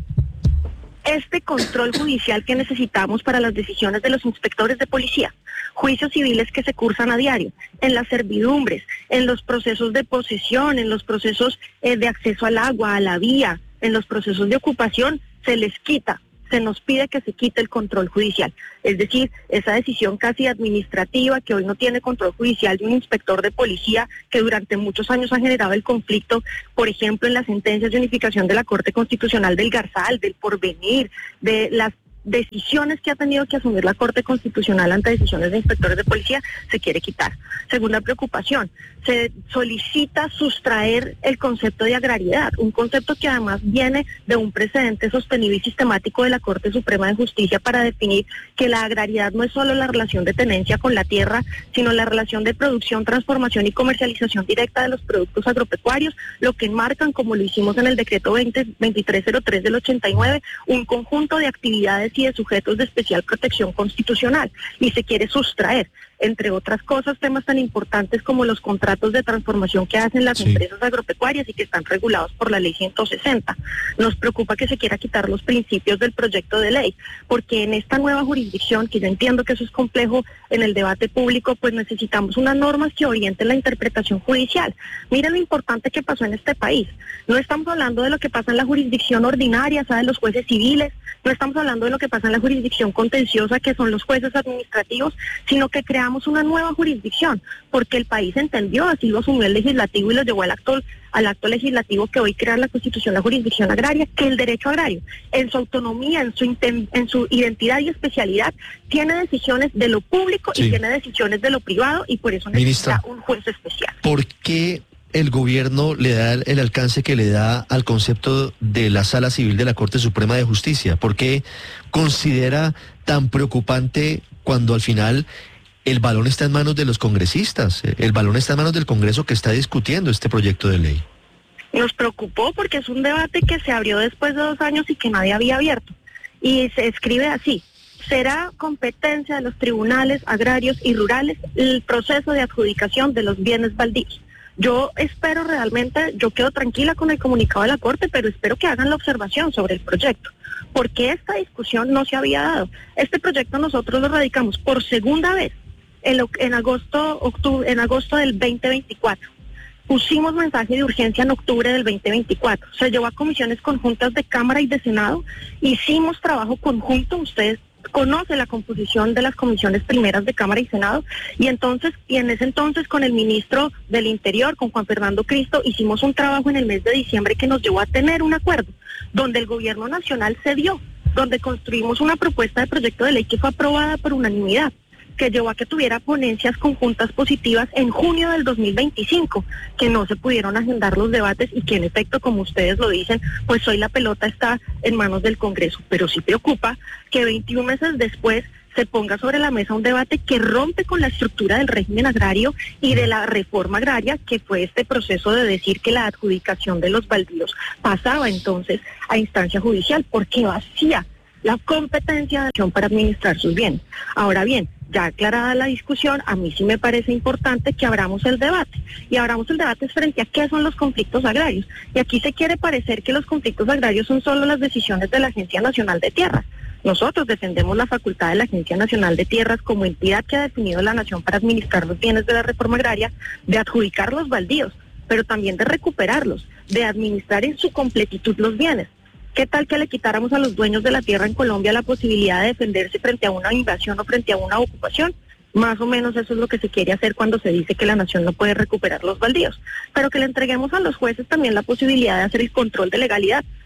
este control judicial que necesitamos para las decisiones de los inspectores de policía, juicios civiles que se cursan a diario, en las servidumbres, en los procesos de posesión, en los procesos eh, de acceso al agua, a la vía, en los procesos de ocupación, se les quita. Se nos pide que se quite el control judicial. Es decir, esa decisión casi administrativa que hoy no tiene control judicial de un inspector de policía que durante muchos años ha generado el conflicto, por ejemplo, en las sentencias de unificación de la Corte Constitucional del Garzal, del Porvenir, de las decisiones que ha tenido que asumir la Corte Constitucional ante decisiones de inspectores de policía, se quiere quitar. Segunda preocupación, se solicita sustraer el concepto de agrariedad, un concepto que además viene de un precedente sostenido y sistemático de la Corte Suprema de Justicia para definir que la agrariedad no es solo la relación de tenencia con la tierra, sino la relación de producción, transformación y comercialización directa de los productos agropecuarios, lo que enmarcan, como lo hicimos en el decreto veinte, veintitrés cero tres del ochenta y nueve, un conjunto de actividades y de sujetos de especial protección constitucional, y se quiere sustraer, entre otras cosas, temas tan importantes como los contratos de transformación que hacen las sí. empresas agropecuarias y que están regulados por la ley ciento sesenta. Nos preocupa que se quiera quitar los principios del proyecto de ley, porque en esta nueva jurisdicción, que yo entiendo que eso es complejo en el debate público, pues necesitamos unas normas que orienten la interpretación judicial. Miren lo importante que pasó en este país. No estamos hablando de lo que pasa en la jurisdicción ordinaria, ¿sabe? Los jueces civiles, no estamos hablando de lo que pasa en la jurisdicción contenciosa, que son los jueces administrativos, sino que creamos una nueva jurisdicción, porque el país entendió, así lo asumió el legislativo y lo llevó al acto, al acto legislativo que hoy crea la Constitución, la jurisdicción agraria, que el derecho agrario, en su autonomía, en su, inten, en su identidad y especialidad, tiene decisiones de lo público sí. y tiene decisiones de lo privado, y por eso necesita Ministra, un juez especial. ¿Por qué el gobierno le da el, el alcance que le da al concepto de la Sala Civil de la Corte Suprema de Justicia? ¿Por qué considera tan preocupante cuando al final el balón está en manos de los congresistas, el balón está en manos del Congreso que está discutiendo este proyecto de ley? Nos preocupó porque es un debate que se abrió después de dos años y que nadie había abierto. Y se escribe así: será competencia de los tribunales agrarios y rurales el proceso de adjudicación de los bienes baldíos. Yo espero realmente, yo quedo tranquila con el comunicado de la Corte, pero espero que hagan la observación sobre el proyecto, porque esta discusión no se había dado. Este proyecto nosotros lo radicamos por segunda vez en, lo, en agosto, octubre, en agosto del veinte veinticuatro. Pusimos mensaje de urgencia en octubre del veinte veinticuatro. Se llevó a comisiones conjuntas de Cámara y de Senado. Hicimos trabajo conjunto, ustedes conoce la composición de las comisiones primeras de Cámara y Senado, y entonces, y en ese entonces con el ministro del Interior, con Juan Fernando Cristo, hicimos un trabajo en el mes de diciembre que nos llevó a tener un acuerdo, donde el gobierno nacional cedió, donde construimos una propuesta de proyecto de ley que fue aprobada por unanimidad, que llevó a que tuviera ponencias conjuntas positivas en junio del dos mil veinticinco, que no se pudieron agendar los debates y que en efecto, como ustedes lo dicen, pues hoy la pelota está en manos del Congreso. Pero sí preocupa que veintiún meses después se ponga sobre la mesa un debate que rompe con la estructura del régimen agrario y de la reforma agraria, que fue este proceso de decir que la adjudicación de los baldíos pasaba entonces a instancia judicial, porque vacía la competencia de acción para administrar sus bienes. Ahora bien, ya aclarada la discusión, a mí sí me parece importante que abramos el debate. Y abramos el debate frente a qué son los conflictos agrarios. Y aquí se quiere parecer que los conflictos agrarios son solo las decisiones de la Agencia Nacional de Tierras. Nosotros defendemos la facultad de la Agencia Nacional de Tierras como entidad que ha definido la nación para administrar los bienes de la reforma agraria, de adjudicar los baldíos, pero también de recuperarlos, de administrar en su completitud los bienes. ¿Qué tal que le quitáramos a los dueños de la tierra en Colombia la posibilidad de defenderse frente a una invasión o frente a una ocupación? Más o menos eso es lo que se quiere hacer cuando se dice que la nación no puede recuperar los baldíos, pero que le entreguemos a los jueces también la posibilidad de hacer el control de legalidad,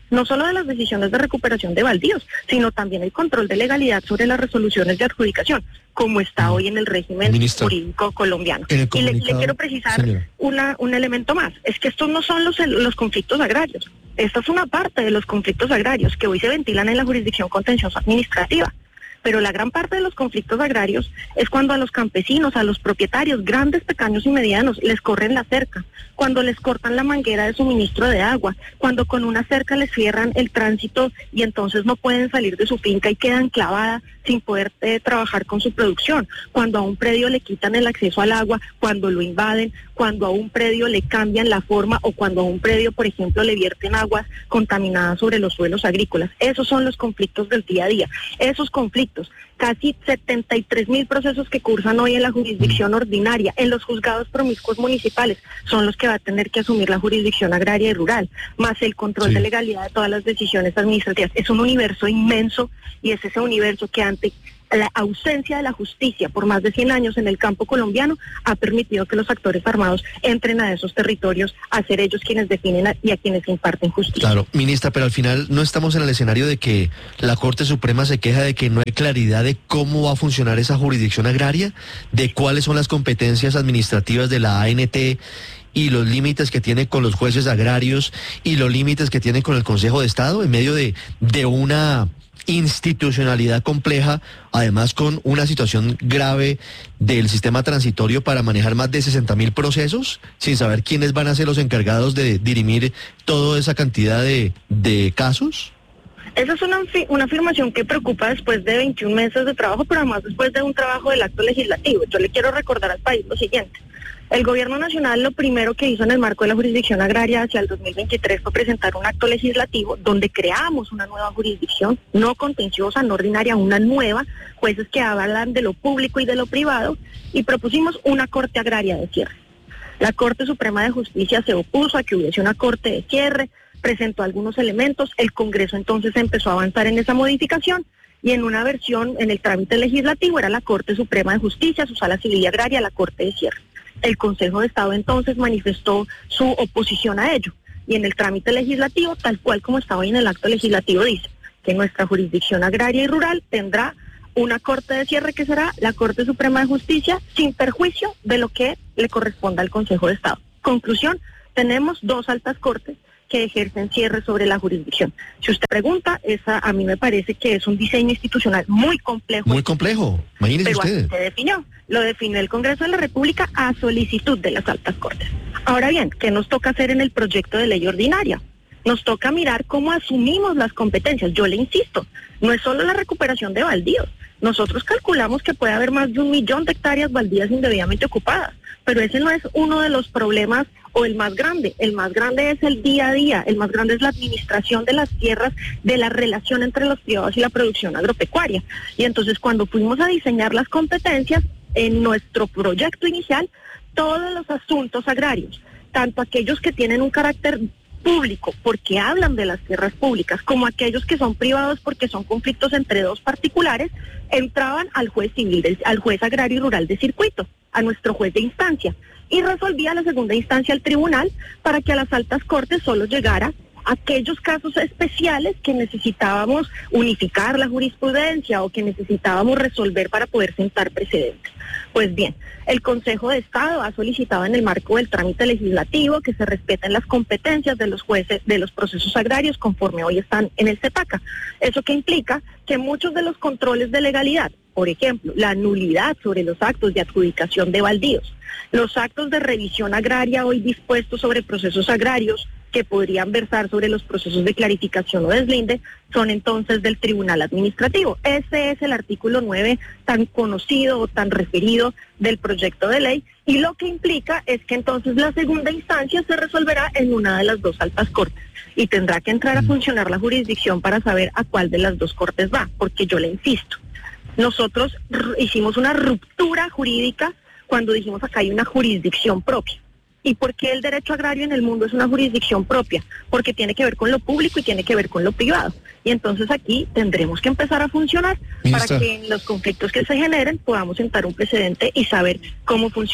no solo de las decisiones de recuperación de baldíos, sino también el control de legalidad sobre las resoluciones de adjudicación, como está hoy en el régimen Ministra, jurídico colombiano. en el Y le, le comunicado- quiero precisar Señora. una, un elemento más, es que estos no son los, los conflictos agrarios, esta es una parte de los conflictos agrarios que hoy se ventilan en la jurisdicción contenciosa administrativa. Pero la gran parte de los conflictos agrarios es cuando a los campesinos, a los propietarios, grandes, pequeños y medianos, les corren la cerca, cuando les cortan la manguera de suministro de agua, cuando con una cerca les cierran el tránsito y entonces no pueden salir de su finca y quedan clavadas sin poder eh, trabajar con su producción, cuando a un predio le quitan el acceso al agua, cuando lo invaden, cuando a un predio le cambian la forma o cuando a un predio, por ejemplo, le vierten aguas contaminadas sobre los suelos agrícolas. Esos son los conflictos del día a día. Esos conflictos, casi setenta y tres mil procesos que cursan hoy en la jurisdicción ordinaria, en los juzgados promiscuos municipales, son los que va a tener que asumir la jurisdicción agraria y rural, más el control Sí. de legalidad de todas las decisiones administrativas. Es un universo inmenso y es ese universo que ante la ausencia de la justicia por más de cien años en el campo colombiano ha permitido que los actores armados entren a esos territorios a ser ellos quienes definen a- y a quienes imparten justicia. Claro, ministra, pero al final no estamos en el escenario de que la Corte Suprema se queja de que no hay claridad de cómo va a funcionar esa jurisdicción agraria, de cuáles son las competencias administrativas de la A N T y los límites que tiene con los jueces agrarios y los límites que tiene con el Consejo de Estado en medio de, de una institucionalidad compleja, además con una situación grave del sistema transitorio para manejar más de sesenta mil procesos, sin saber quiénes van a ser los encargados de dirimir toda esa cantidad de, de casos? Esa es una, afi- una afirmación que preocupa después de veintiún meses de trabajo, pero además después de un trabajo del acto legislativo. Yo le quiero recordar al país lo siguiente. El gobierno nacional lo primero que hizo en el marco de la jurisdicción agraria hacia el dos mil veintitrés fue presentar un acto legislativo donde creamos una nueva jurisdicción, no contenciosa, no ordinaria, una nueva, jueces que hablan de lo público y de lo privado, y propusimos una corte agraria de cierre. La Corte Suprema de Justicia se opuso a que hubiese una corte de cierre, presentó algunos elementos, el Congreso entonces empezó a avanzar en esa modificación y en una versión en el trámite legislativo era la Corte Suprema de Justicia, su sala civil y agraria, la corte de cierre. El Consejo de Estado entonces manifestó su oposición a ello y en el trámite legislativo, tal cual como está hoy en el acto legislativo, dice que nuestra jurisdicción agraria y rural tendrá una corte de cierre que será la Corte Suprema de Justicia sin perjuicio de lo que le corresponda al Consejo de Estado. Conclusión, tenemos dos altas cortes que ejercen cierre sobre la jurisdicción. Si usted pregunta, esa a mí me parece que es un diseño institucional muy complejo. Muy complejo, imagínese Pero usted. así se definió, lo definió el Congreso de la República a solicitud de las altas cortes. Ahora bien, ¿qué nos toca hacer en el proyecto de ley ordinaria? Nos toca mirar cómo asumimos las competencias. Yo le insisto, no es solo la recuperación de baldíos. Nosotros calculamos que puede haber más de un millón de hectáreas baldías indebidamente ocupadas, pero ese no es uno de los problemas o el más grande. El más grande es el día a día, el más grande es la administración de las tierras, de la relación entre los privados y la producción agropecuaria. Y entonces cuando fuimos a diseñar las competencias, en nuestro proyecto inicial, todos los asuntos agrarios, tanto aquellos que tienen un carácter público porque hablan de las tierras públicas, como aquellos que son privados porque son conflictos entre dos particulares, entraban al juez civil, del- al juez agrario y rural de circuito, a nuestro juez de instancia, y resolvía la segunda instancia al tribunal para que a las altas cortes solo llegara aquellos casos especiales que necesitábamos unificar la jurisprudencia o que necesitábamos resolver para poder sentar precedentes. Pues bien, el Consejo de Estado ha solicitado en el marco del trámite legislativo que se respeten las competencias de los jueces de los procesos agrarios conforme hoy están en el CEPACA. Eso que implica que muchos de los controles de legalidad, por ejemplo, la nulidad sobre los actos de adjudicación de baldíos, los actos de revisión agraria hoy dispuestos sobre procesos agrarios que podrían versar sobre los procesos de clarificación o deslinde, son entonces del Tribunal Administrativo. Ese es el artículo nueve tan conocido o tan referido del proyecto de ley, y lo que implica es que entonces la segunda instancia se resolverá en una de las dos altas cortes y tendrá que entrar a funcionar la jurisdicción para saber a cuál de las dos cortes va, porque yo le insisto, nosotros r- hicimos una ruptura jurídica cuando dijimos acá hay una jurisdicción propia. ¿Y por qué el derecho agrario en el mundo es una jurisdicción propia? Porque tiene que ver con lo público y tiene que ver con lo privado. Y entonces aquí tendremos que empezar a funcionar Ministra. para que en los conflictos que se generen podamos sentar un precedente y saber cómo funciona.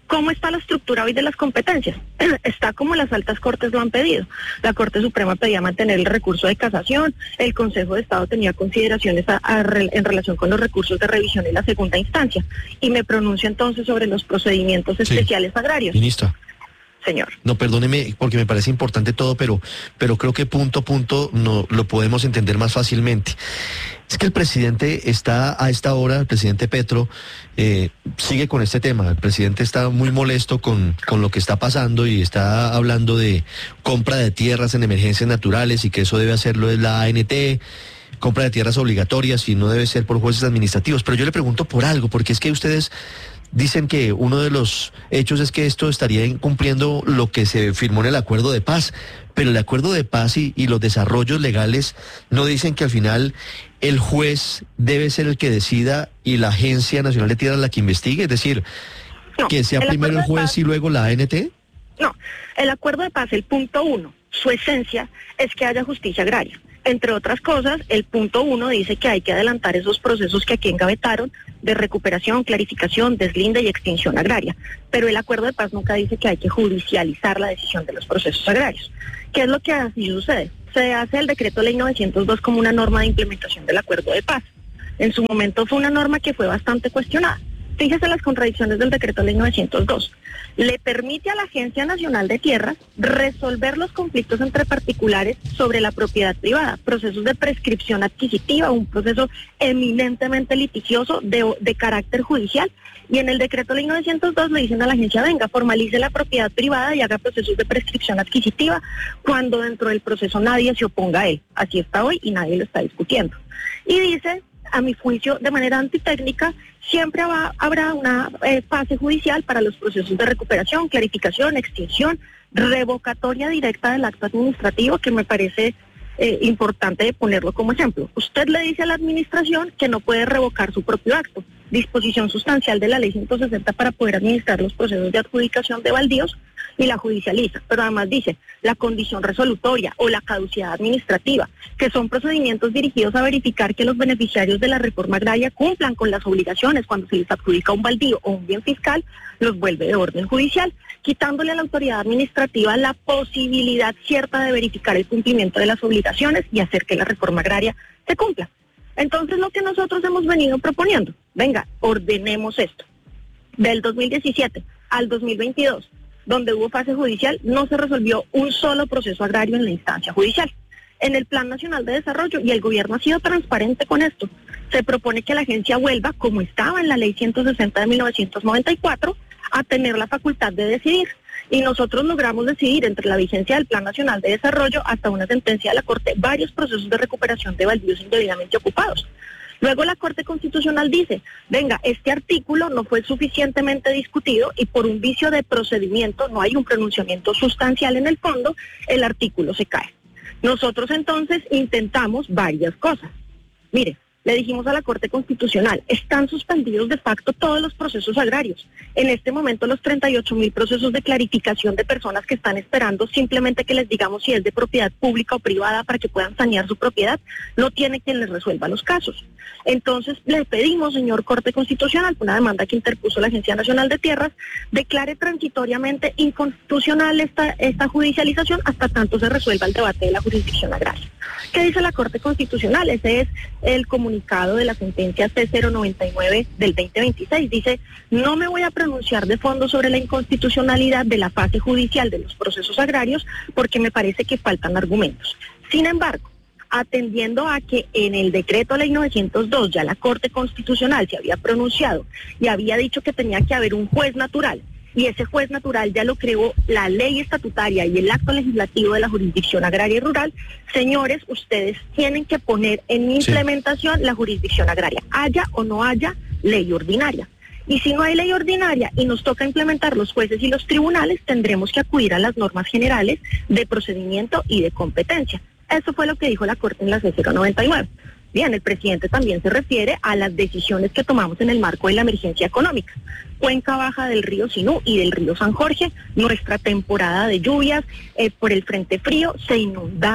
¿Cómo está la estructura hoy de las competencias? Está como las altas cortes lo han pedido. La Corte Suprema pedía mantener el recurso de casación, el Consejo de Estado tenía consideraciones a, a, en relación con los recursos de revisión en la segunda instancia. Y me pronuncio entonces sobre los procedimientos especiales sí. agrarios. Ministra. Señor. No, perdóneme, porque me parece importante todo, pero, pero creo que punto a punto no, lo podemos entender más fácilmente. Es que el presidente está a esta hora, el presidente Petro, eh, sigue con este tema. El presidente está muy molesto con, con lo que está pasando y está hablando de compra de tierras en emergencias naturales y que eso debe hacerlo es la A N T, compra de tierras obligatorias y no debe ser por jueces administrativos. Pero yo le pregunto por algo, porque es que ustedes dicen que uno de los hechos es que esto estaría incumpliendo lo que se firmó en el acuerdo de paz, pero el acuerdo de paz y, y los desarrollos legales no dicen que al final el juez debe ser el que decida y la Agencia Nacional de Tierras la que investigue, es decir, no, que sea primero el juez y luego la A N T. No, el acuerdo de paz, el punto uno, su esencia es que haya justicia agraria. Entre otras cosas, el punto uno dice que hay que adelantar esos procesos que aquí engavetaron de recuperación, clarificación, deslinde y extinción agraria. Pero el acuerdo de paz nunca dice que hay que judicializar la decisión de los procesos agrarios. ¿Qué es lo que así sucede? Se hace el decreto ley novecientos dos como una norma de implementación del acuerdo de paz. En su momento fue una norma que fue bastante cuestionada. Fíjese las contradicciones del decreto ley novecientos dos. Le permite a la Agencia Nacional de Tierras resolver los conflictos entre particulares sobre la propiedad privada, procesos de prescripción adquisitiva, un proceso eminentemente litigioso de, de carácter judicial, y en el decreto ley novecientos dos le dicen a la agencia, venga, formalice la propiedad privada y haga procesos de prescripción adquisitiva cuando dentro del proceso nadie se oponga a él. Así está hoy y nadie lo está discutiendo. Y dice, a mi juicio, de manera antitécnica, siempre va, habrá una eh, fase judicial para los procesos de recuperación, clarificación, extinción, revocatoria directa del acto administrativo, que me parece eh, importante ponerlo como ejemplo. Usted le dice a la administración que no puede revocar su propio acto, disposición sustancial de la ley ciento sesenta para poder administrar los procesos de adjudicación de baldíos, y la judicializa, pero además dice la condición resolutoria o la caducidad administrativa, que son procedimientos dirigidos a verificar que los beneficiarios de la reforma agraria cumplan con las obligaciones cuando se les adjudica un baldío o un bien fiscal, los vuelve de orden judicial, quitándole a la autoridad administrativa la posibilidad cierta de verificar el cumplimiento de las obligaciones y hacer que la reforma agraria se cumpla. Entonces, lo que nosotros hemos venido proponiendo, venga, ordenemos esto. Del dos mil diecisiete al dos mil veintidós, donde hubo fase judicial, no se resolvió un solo proceso agrario en la instancia judicial. En el Plan Nacional de Desarrollo, y el gobierno ha sido transparente con esto, se propone que la agencia vuelva, como estaba en la ley ciento sesenta de mil novecientos noventa y cuatro, a tener la facultad de decidir. Y nosotros logramos decidir, entre la vigencia del Plan Nacional de Desarrollo hasta una sentencia de la Corte, varios procesos de recuperación de baldíos indebidamente ocupados. Luego la Corte Constitucional dice, venga, este artículo no fue suficientemente discutido y por un vicio de procedimiento, no hay un pronunciamiento sustancial en el fondo, el artículo se cae. Nosotros entonces intentamos varias cosas. Mire, le dijimos a la Corte Constitucional, están suspendidos de facto todos los procesos agrarios. En este momento los treinta y ocho mil procesos de clarificación de personas que están esperando simplemente que les digamos si es de propiedad pública o privada para que puedan sanear su propiedad, no tiene quien les resuelva los casos. Entonces le pedimos, señor Corte Constitucional, una demanda que interpuso la Agencia Nacional de Tierras, declare transitoriamente inconstitucional esta, esta judicialización hasta tanto se resuelva el debate de la jurisdicción agraria. ¿Qué dice la Corte Constitucional? Ese es el comunicado de la sentencia C cero noventa y nueve del veinte veintiséis. Dice, no me voy a pronunciar de fondo sobre la inconstitucionalidad de la fase judicial de los procesos agrarios porque me parece que faltan argumentos. Sin embargo, atendiendo a que en el decreto ley novecientos dos ya la Corte Constitucional se había pronunciado y había dicho que tenía que haber un juez natural, y ese juez natural ya lo creó la ley estatutaria y el acto legislativo de la jurisdicción agraria y rural, señores, ustedes tienen que poner en implementación sí. la jurisdicción agraria, haya o no haya ley ordinaria. Y si no hay ley ordinaria y nos toca implementar los jueces y los tribunales, tendremos que acudir a las normas generales de procedimiento y de competencia. Eso fue lo que dijo la Corte en la C cero noventa y nueve. Bien, el presidente también se refiere a las decisiones que tomamos en el marco de la emergencia económica. Cuenca baja del río Sinú y del río San Jorge, nuestra temporada de lluvias, eh, por el frente frío, se inundaron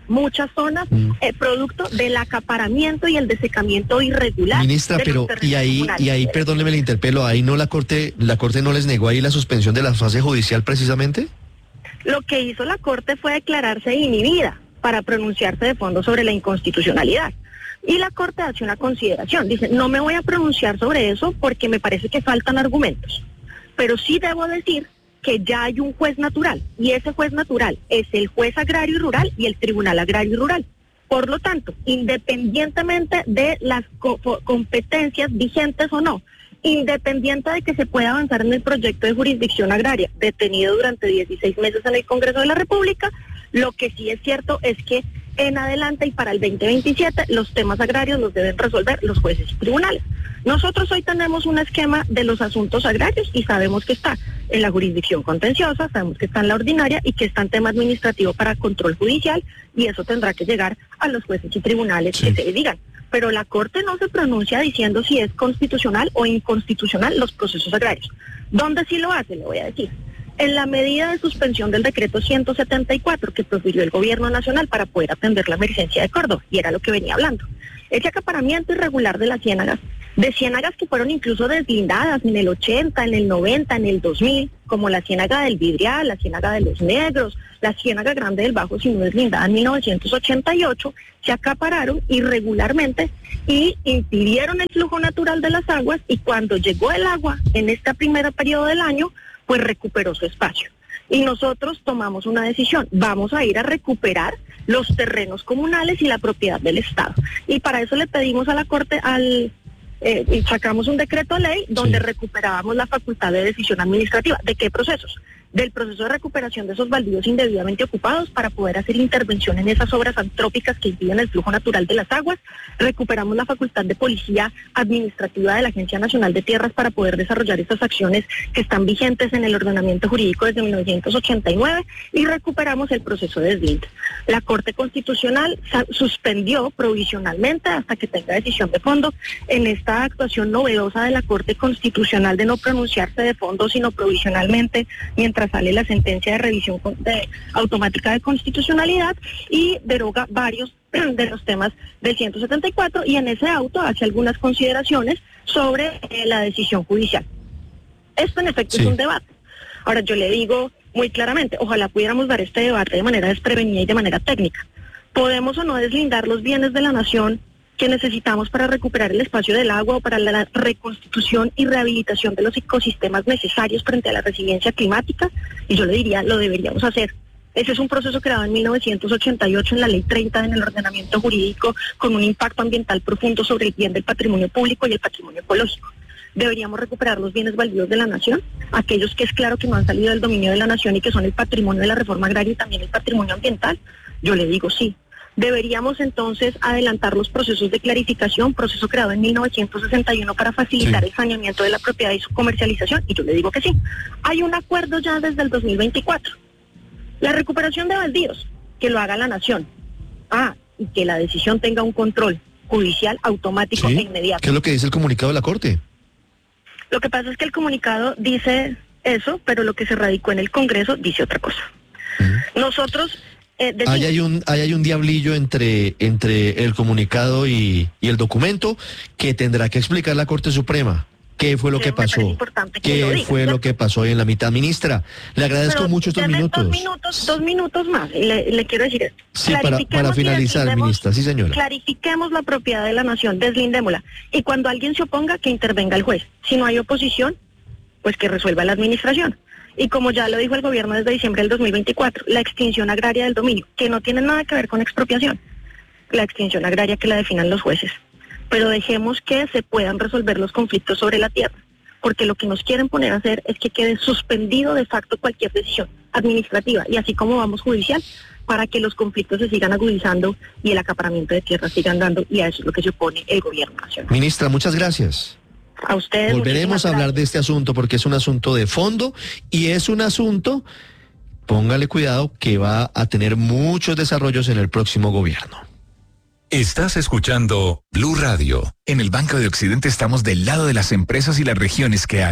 muchas zonas, mm. eh, producto del acaparamiento y el desecamiento irregular. Ministra, de pero y ahí, y ahí, perdóneme el interpelo, ahí no la Corte, la Corte no les negó ahí la suspensión de la fase judicial precisamente. Lo que hizo la Corte fue declararse inhibida para pronunciarse de fondo sobre la inconstitucionalidad. Y la Corte hace una consideración, dice, no me voy a pronunciar sobre eso porque me parece que faltan argumentos, pero sí debo decir que ya hay un juez natural, y ese juez natural es el juez agrario y rural y el Tribunal Agrario y Rural. Por lo tanto, independientemente de las co- competencias vigentes o no, independiente de que se pueda avanzar en el proyecto de jurisdicción agraria detenido durante dieciséis meses en el Congreso de la República, lo que sí es cierto es que en adelante y para el veinte veintisiete los temas agrarios los deben resolver los jueces y tribunales. Nosotros hoy tenemos un esquema de los asuntos agrarios y sabemos que está en la jurisdicción contenciosa, sabemos que está en la ordinaria y que está en tema administrativo para control judicial, y eso tendrá que llegar a los jueces y tribunales sí. que se digan. Pero la Corte no se pronuncia diciendo si es constitucional o inconstitucional los procesos agrarios. ¿Dónde sí lo hace? Le voy a decir. En la medida de suspensión del decreto ciento setenta y cuatro que profirió el Gobierno Nacional para poder atender la emergencia de Córdoba, y era lo que venía hablando. Ese acaparamiento irregular de las ciénagas, de ciénagas que fueron incluso deslindadas en el ochenta, en el noventa, en el dos mil, como la ciénaga del Vidrial, la ciénaga de los Negros, la ciénaga grande del Bajo Sinú deslindada en mil novecientos ochenta y ocho, se acapararon irregularmente y impidieron el flujo natural de las aguas, y cuando llegó el agua en este primer periodo del año, pues recuperó su espacio. Y nosotros tomamos una decisión, vamos a ir a recuperar los terrenos comunales y la propiedad del Estado. Y para eso le pedimos a la Corte, al eh, y sacamos un decreto ley donde sí. recuperábamos la facultad de decisión administrativa. ¿De qué procesos? Del proceso de recuperación de esos baldíos indebidamente ocupados para poder hacer intervención en esas obras antrópicas que impiden el flujo natural de las aguas. Recuperamos la facultad de policía administrativa de la Agencia Nacional de Tierras para poder desarrollar estas acciones que están vigentes en el ordenamiento jurídico desde mil novecientos ochenta y nueve, y recuperamos el proceso de deslinde. La Corte Constitucional suspendió provisionalmente hasta que tenga decisión de fondo en esta actuación novedosa de la Corte Constitucional de no pronunciarse de fondo sino provisionalmente mientras sale la sentencia de revisión de, automática de constitucionalidad, y deroga varios de los temas del ciento setenta y cuatro, y en ese auto hace algunas consideraciones sobre eh, la decisión judicial. Esto en efecto sí. es un debate. Ahora yo le digo muy claramente, ojalá pudiéramos dar este debate de manera desprevenida y de manera técnica. ¿Podemos o no deslindar los bienes de la nación que necesitamos para recuperar el espacio del agua o para la reconstitución y rehabilitación de los ecosistemas necesarios frente a la resiliencia climática? Y yo le diría, lo deberíamos hacer. Ese es un proceso creado en mil novecientos ochenta y ocho en la Ley treinta en el ordenamiento jurídico, con un impacto ambiental profundo sobre el bien del patrimonio público y el patrimonio ecológico. ¿Deberíamos recuperar los bienes baldíos de la nación? Aquellos que es claro que no han salido del dominio de la nación y que son el patrimonio de la reforma agraria y también el patrimonio ambiental. Yo le digo sí. Deberíamos entonces adelantar los procesos de clarificación, proceso creado en mil novecientos sesenta y uno para facilitar sí. el saneamiento de la propiedad y su comercialización, y yo le digo que sí. Hay un acuerdo ya desde el dos mil veinticuatro. La recuperación de baldíos, que lo haga la nación. Ah, y que la decisión tenga un control judicial automático ¿Sí? e inmediato. ¿Qué es lo que dice el comunicado de la Corte? Lo que pasa es que el comunicado dice eso, pero lo que se radicó en el Congreso dice otra cosa. Uh-huh. Nosotros... Eh, ahí hay un ahí hay un diablillo entre entre el comunicado y, y el documento que tendrá que explicar la Corte Suprema. ¿Qué fue lo que pasó? ¿Qué lo diga, fue ¿cierto? lo que pasó hoy en la mitad? Ministra, le agradezco Pero mucho estos minutos. Dos minutos, dos minutos más, y le, le quiero decir esto. Sí, para, para finalizar, ministra, sí señora. Clarifiquemos la propiedad de la nación, deslindémosla. Y cuando alguien se oponga, que intervenga el juez. Si no hay oposición, pues que resuelva la administración. Y como ya lo dijo el gobierno desde diciembre del dos mil veinticuatro, la extinción agraria del dominio, que no tiene nada que ver con expropiación, la extinción agraria que la definan los jueces. Pero dejemos que se puedan resolver los conflictos sobre la tierra, porque lo que nos quieren poner a hacer es que quede suspendido de facto cualquier decisión administrativa, y así como vamos judicial, para que los conflictos se sigan agudizando y el acaparamiento de tierras sigan dando, y a eso es lo que se opone el gobierno nacional. Ministra, muchas gracias. A ustedes. Volveremos a hablar de este asunto porque es un asunto de fondo y es un asunto, póngale cuidado, que va a tener muchos desarrollos en el próximo gobierno. Estás escuchando Blue Radio. En el Banco de Occidente estamos del lado de las empresas y las regiones que hacen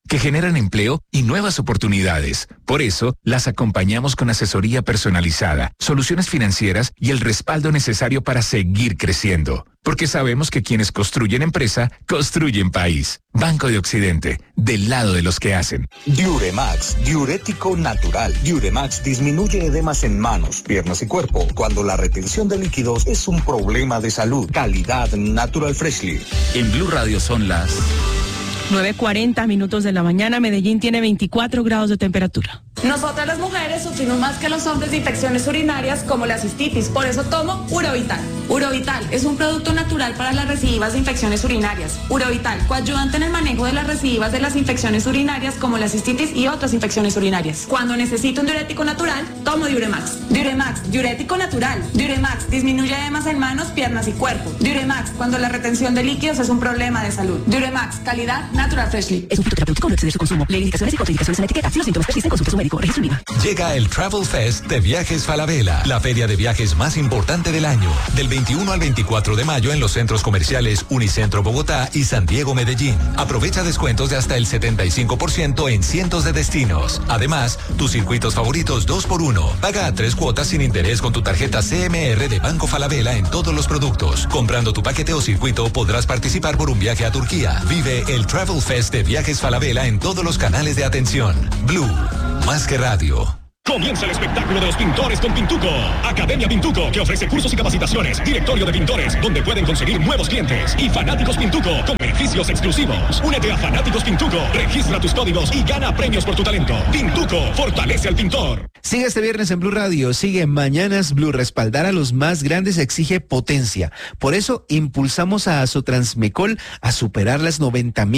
que generan empleo y nuevas oportunidades. Por eso, las acompañamos con asesoría personalizada, soluciones financieras y el respaldo necesario para seguir creciendo. Porque sabemos que quienes construyen empresa, construyen país. Banco de Occidente, del lado de los que hacen. Diuremax, diurético natural. Diuremax disminuye edemas en manos, piernas y cuerpo cuando la retención de líquidos es un problema de salud. Calidad Natural Freshly. En Blue Radio son las nueve cuarenta minutos de la mañana. Medellín tiene veinticuatro grados de temperatura. Nosotras las mujeres sufrimos más que los hombres de infecciones urinarias como la cistitis, por eso tomo Urovital. Urovital es un producto natural para las recidivas de infecciones urinarias. Urovital, coayudante en el manejo de las recidivas de las infecciones urinarias como la cistitis y otras infecciones urinarias. Cuando necesito un diurético natural, tomo Diuremax. Diuremax, diurético natural. Diuremax, disminuye edemas en manos, piernas y cuerpo. Diuremax, cuando la retención de líquidos es un problema de salud. Diuremax, calidad Natural Freshly. Es un fitoterapéutico, no exceder su consumo. Lee indicaciones y contraindicaciones en la etiqueta. Si los síntomas persisten, consulte a su médico. Registro IVA. Llega el Travel Fest de Viajes Falabella, la feria de viajes más importante del año. Del veintiuno al veinticuatro de mayo en los centros comerciales Unicentro Bogotá y San Diego Medellín. Aprovecha descuentos de hasta el setenta y cinco por ciento en cientos de destinos. Además, tus circuitos favoritos dos por uno. Paga a tres cuotas sin interés con tu tarjeta C M R de Banco Falabella en todos los productos. Comprando tu paquete o circuito podrás participar por un viaje a Turquía. Vive el Travel Fest de Viajes Falabella en todos los canales de atención. Blue, más que radio. Comienza el espectáculo de los pintores con Pintuco. Academia Pintuco, que ofrece cursos y capacitaciones. Directorio de pintores, donde pueden conseguir nuevos clientes. Y Fanáticos Pintuco, con beneficios exclusivos. Únete a Fanáticos Pintuco, registra tus códigos y gana premios por tu talento. Pintuco, fortalece al pintor. Sigue este viernes en Blue Radio, sigue Mañanas Blue. Respaldar a los más grandes exige potencia. Por eso impulsamos a Azotransmecol a superar las noventa mil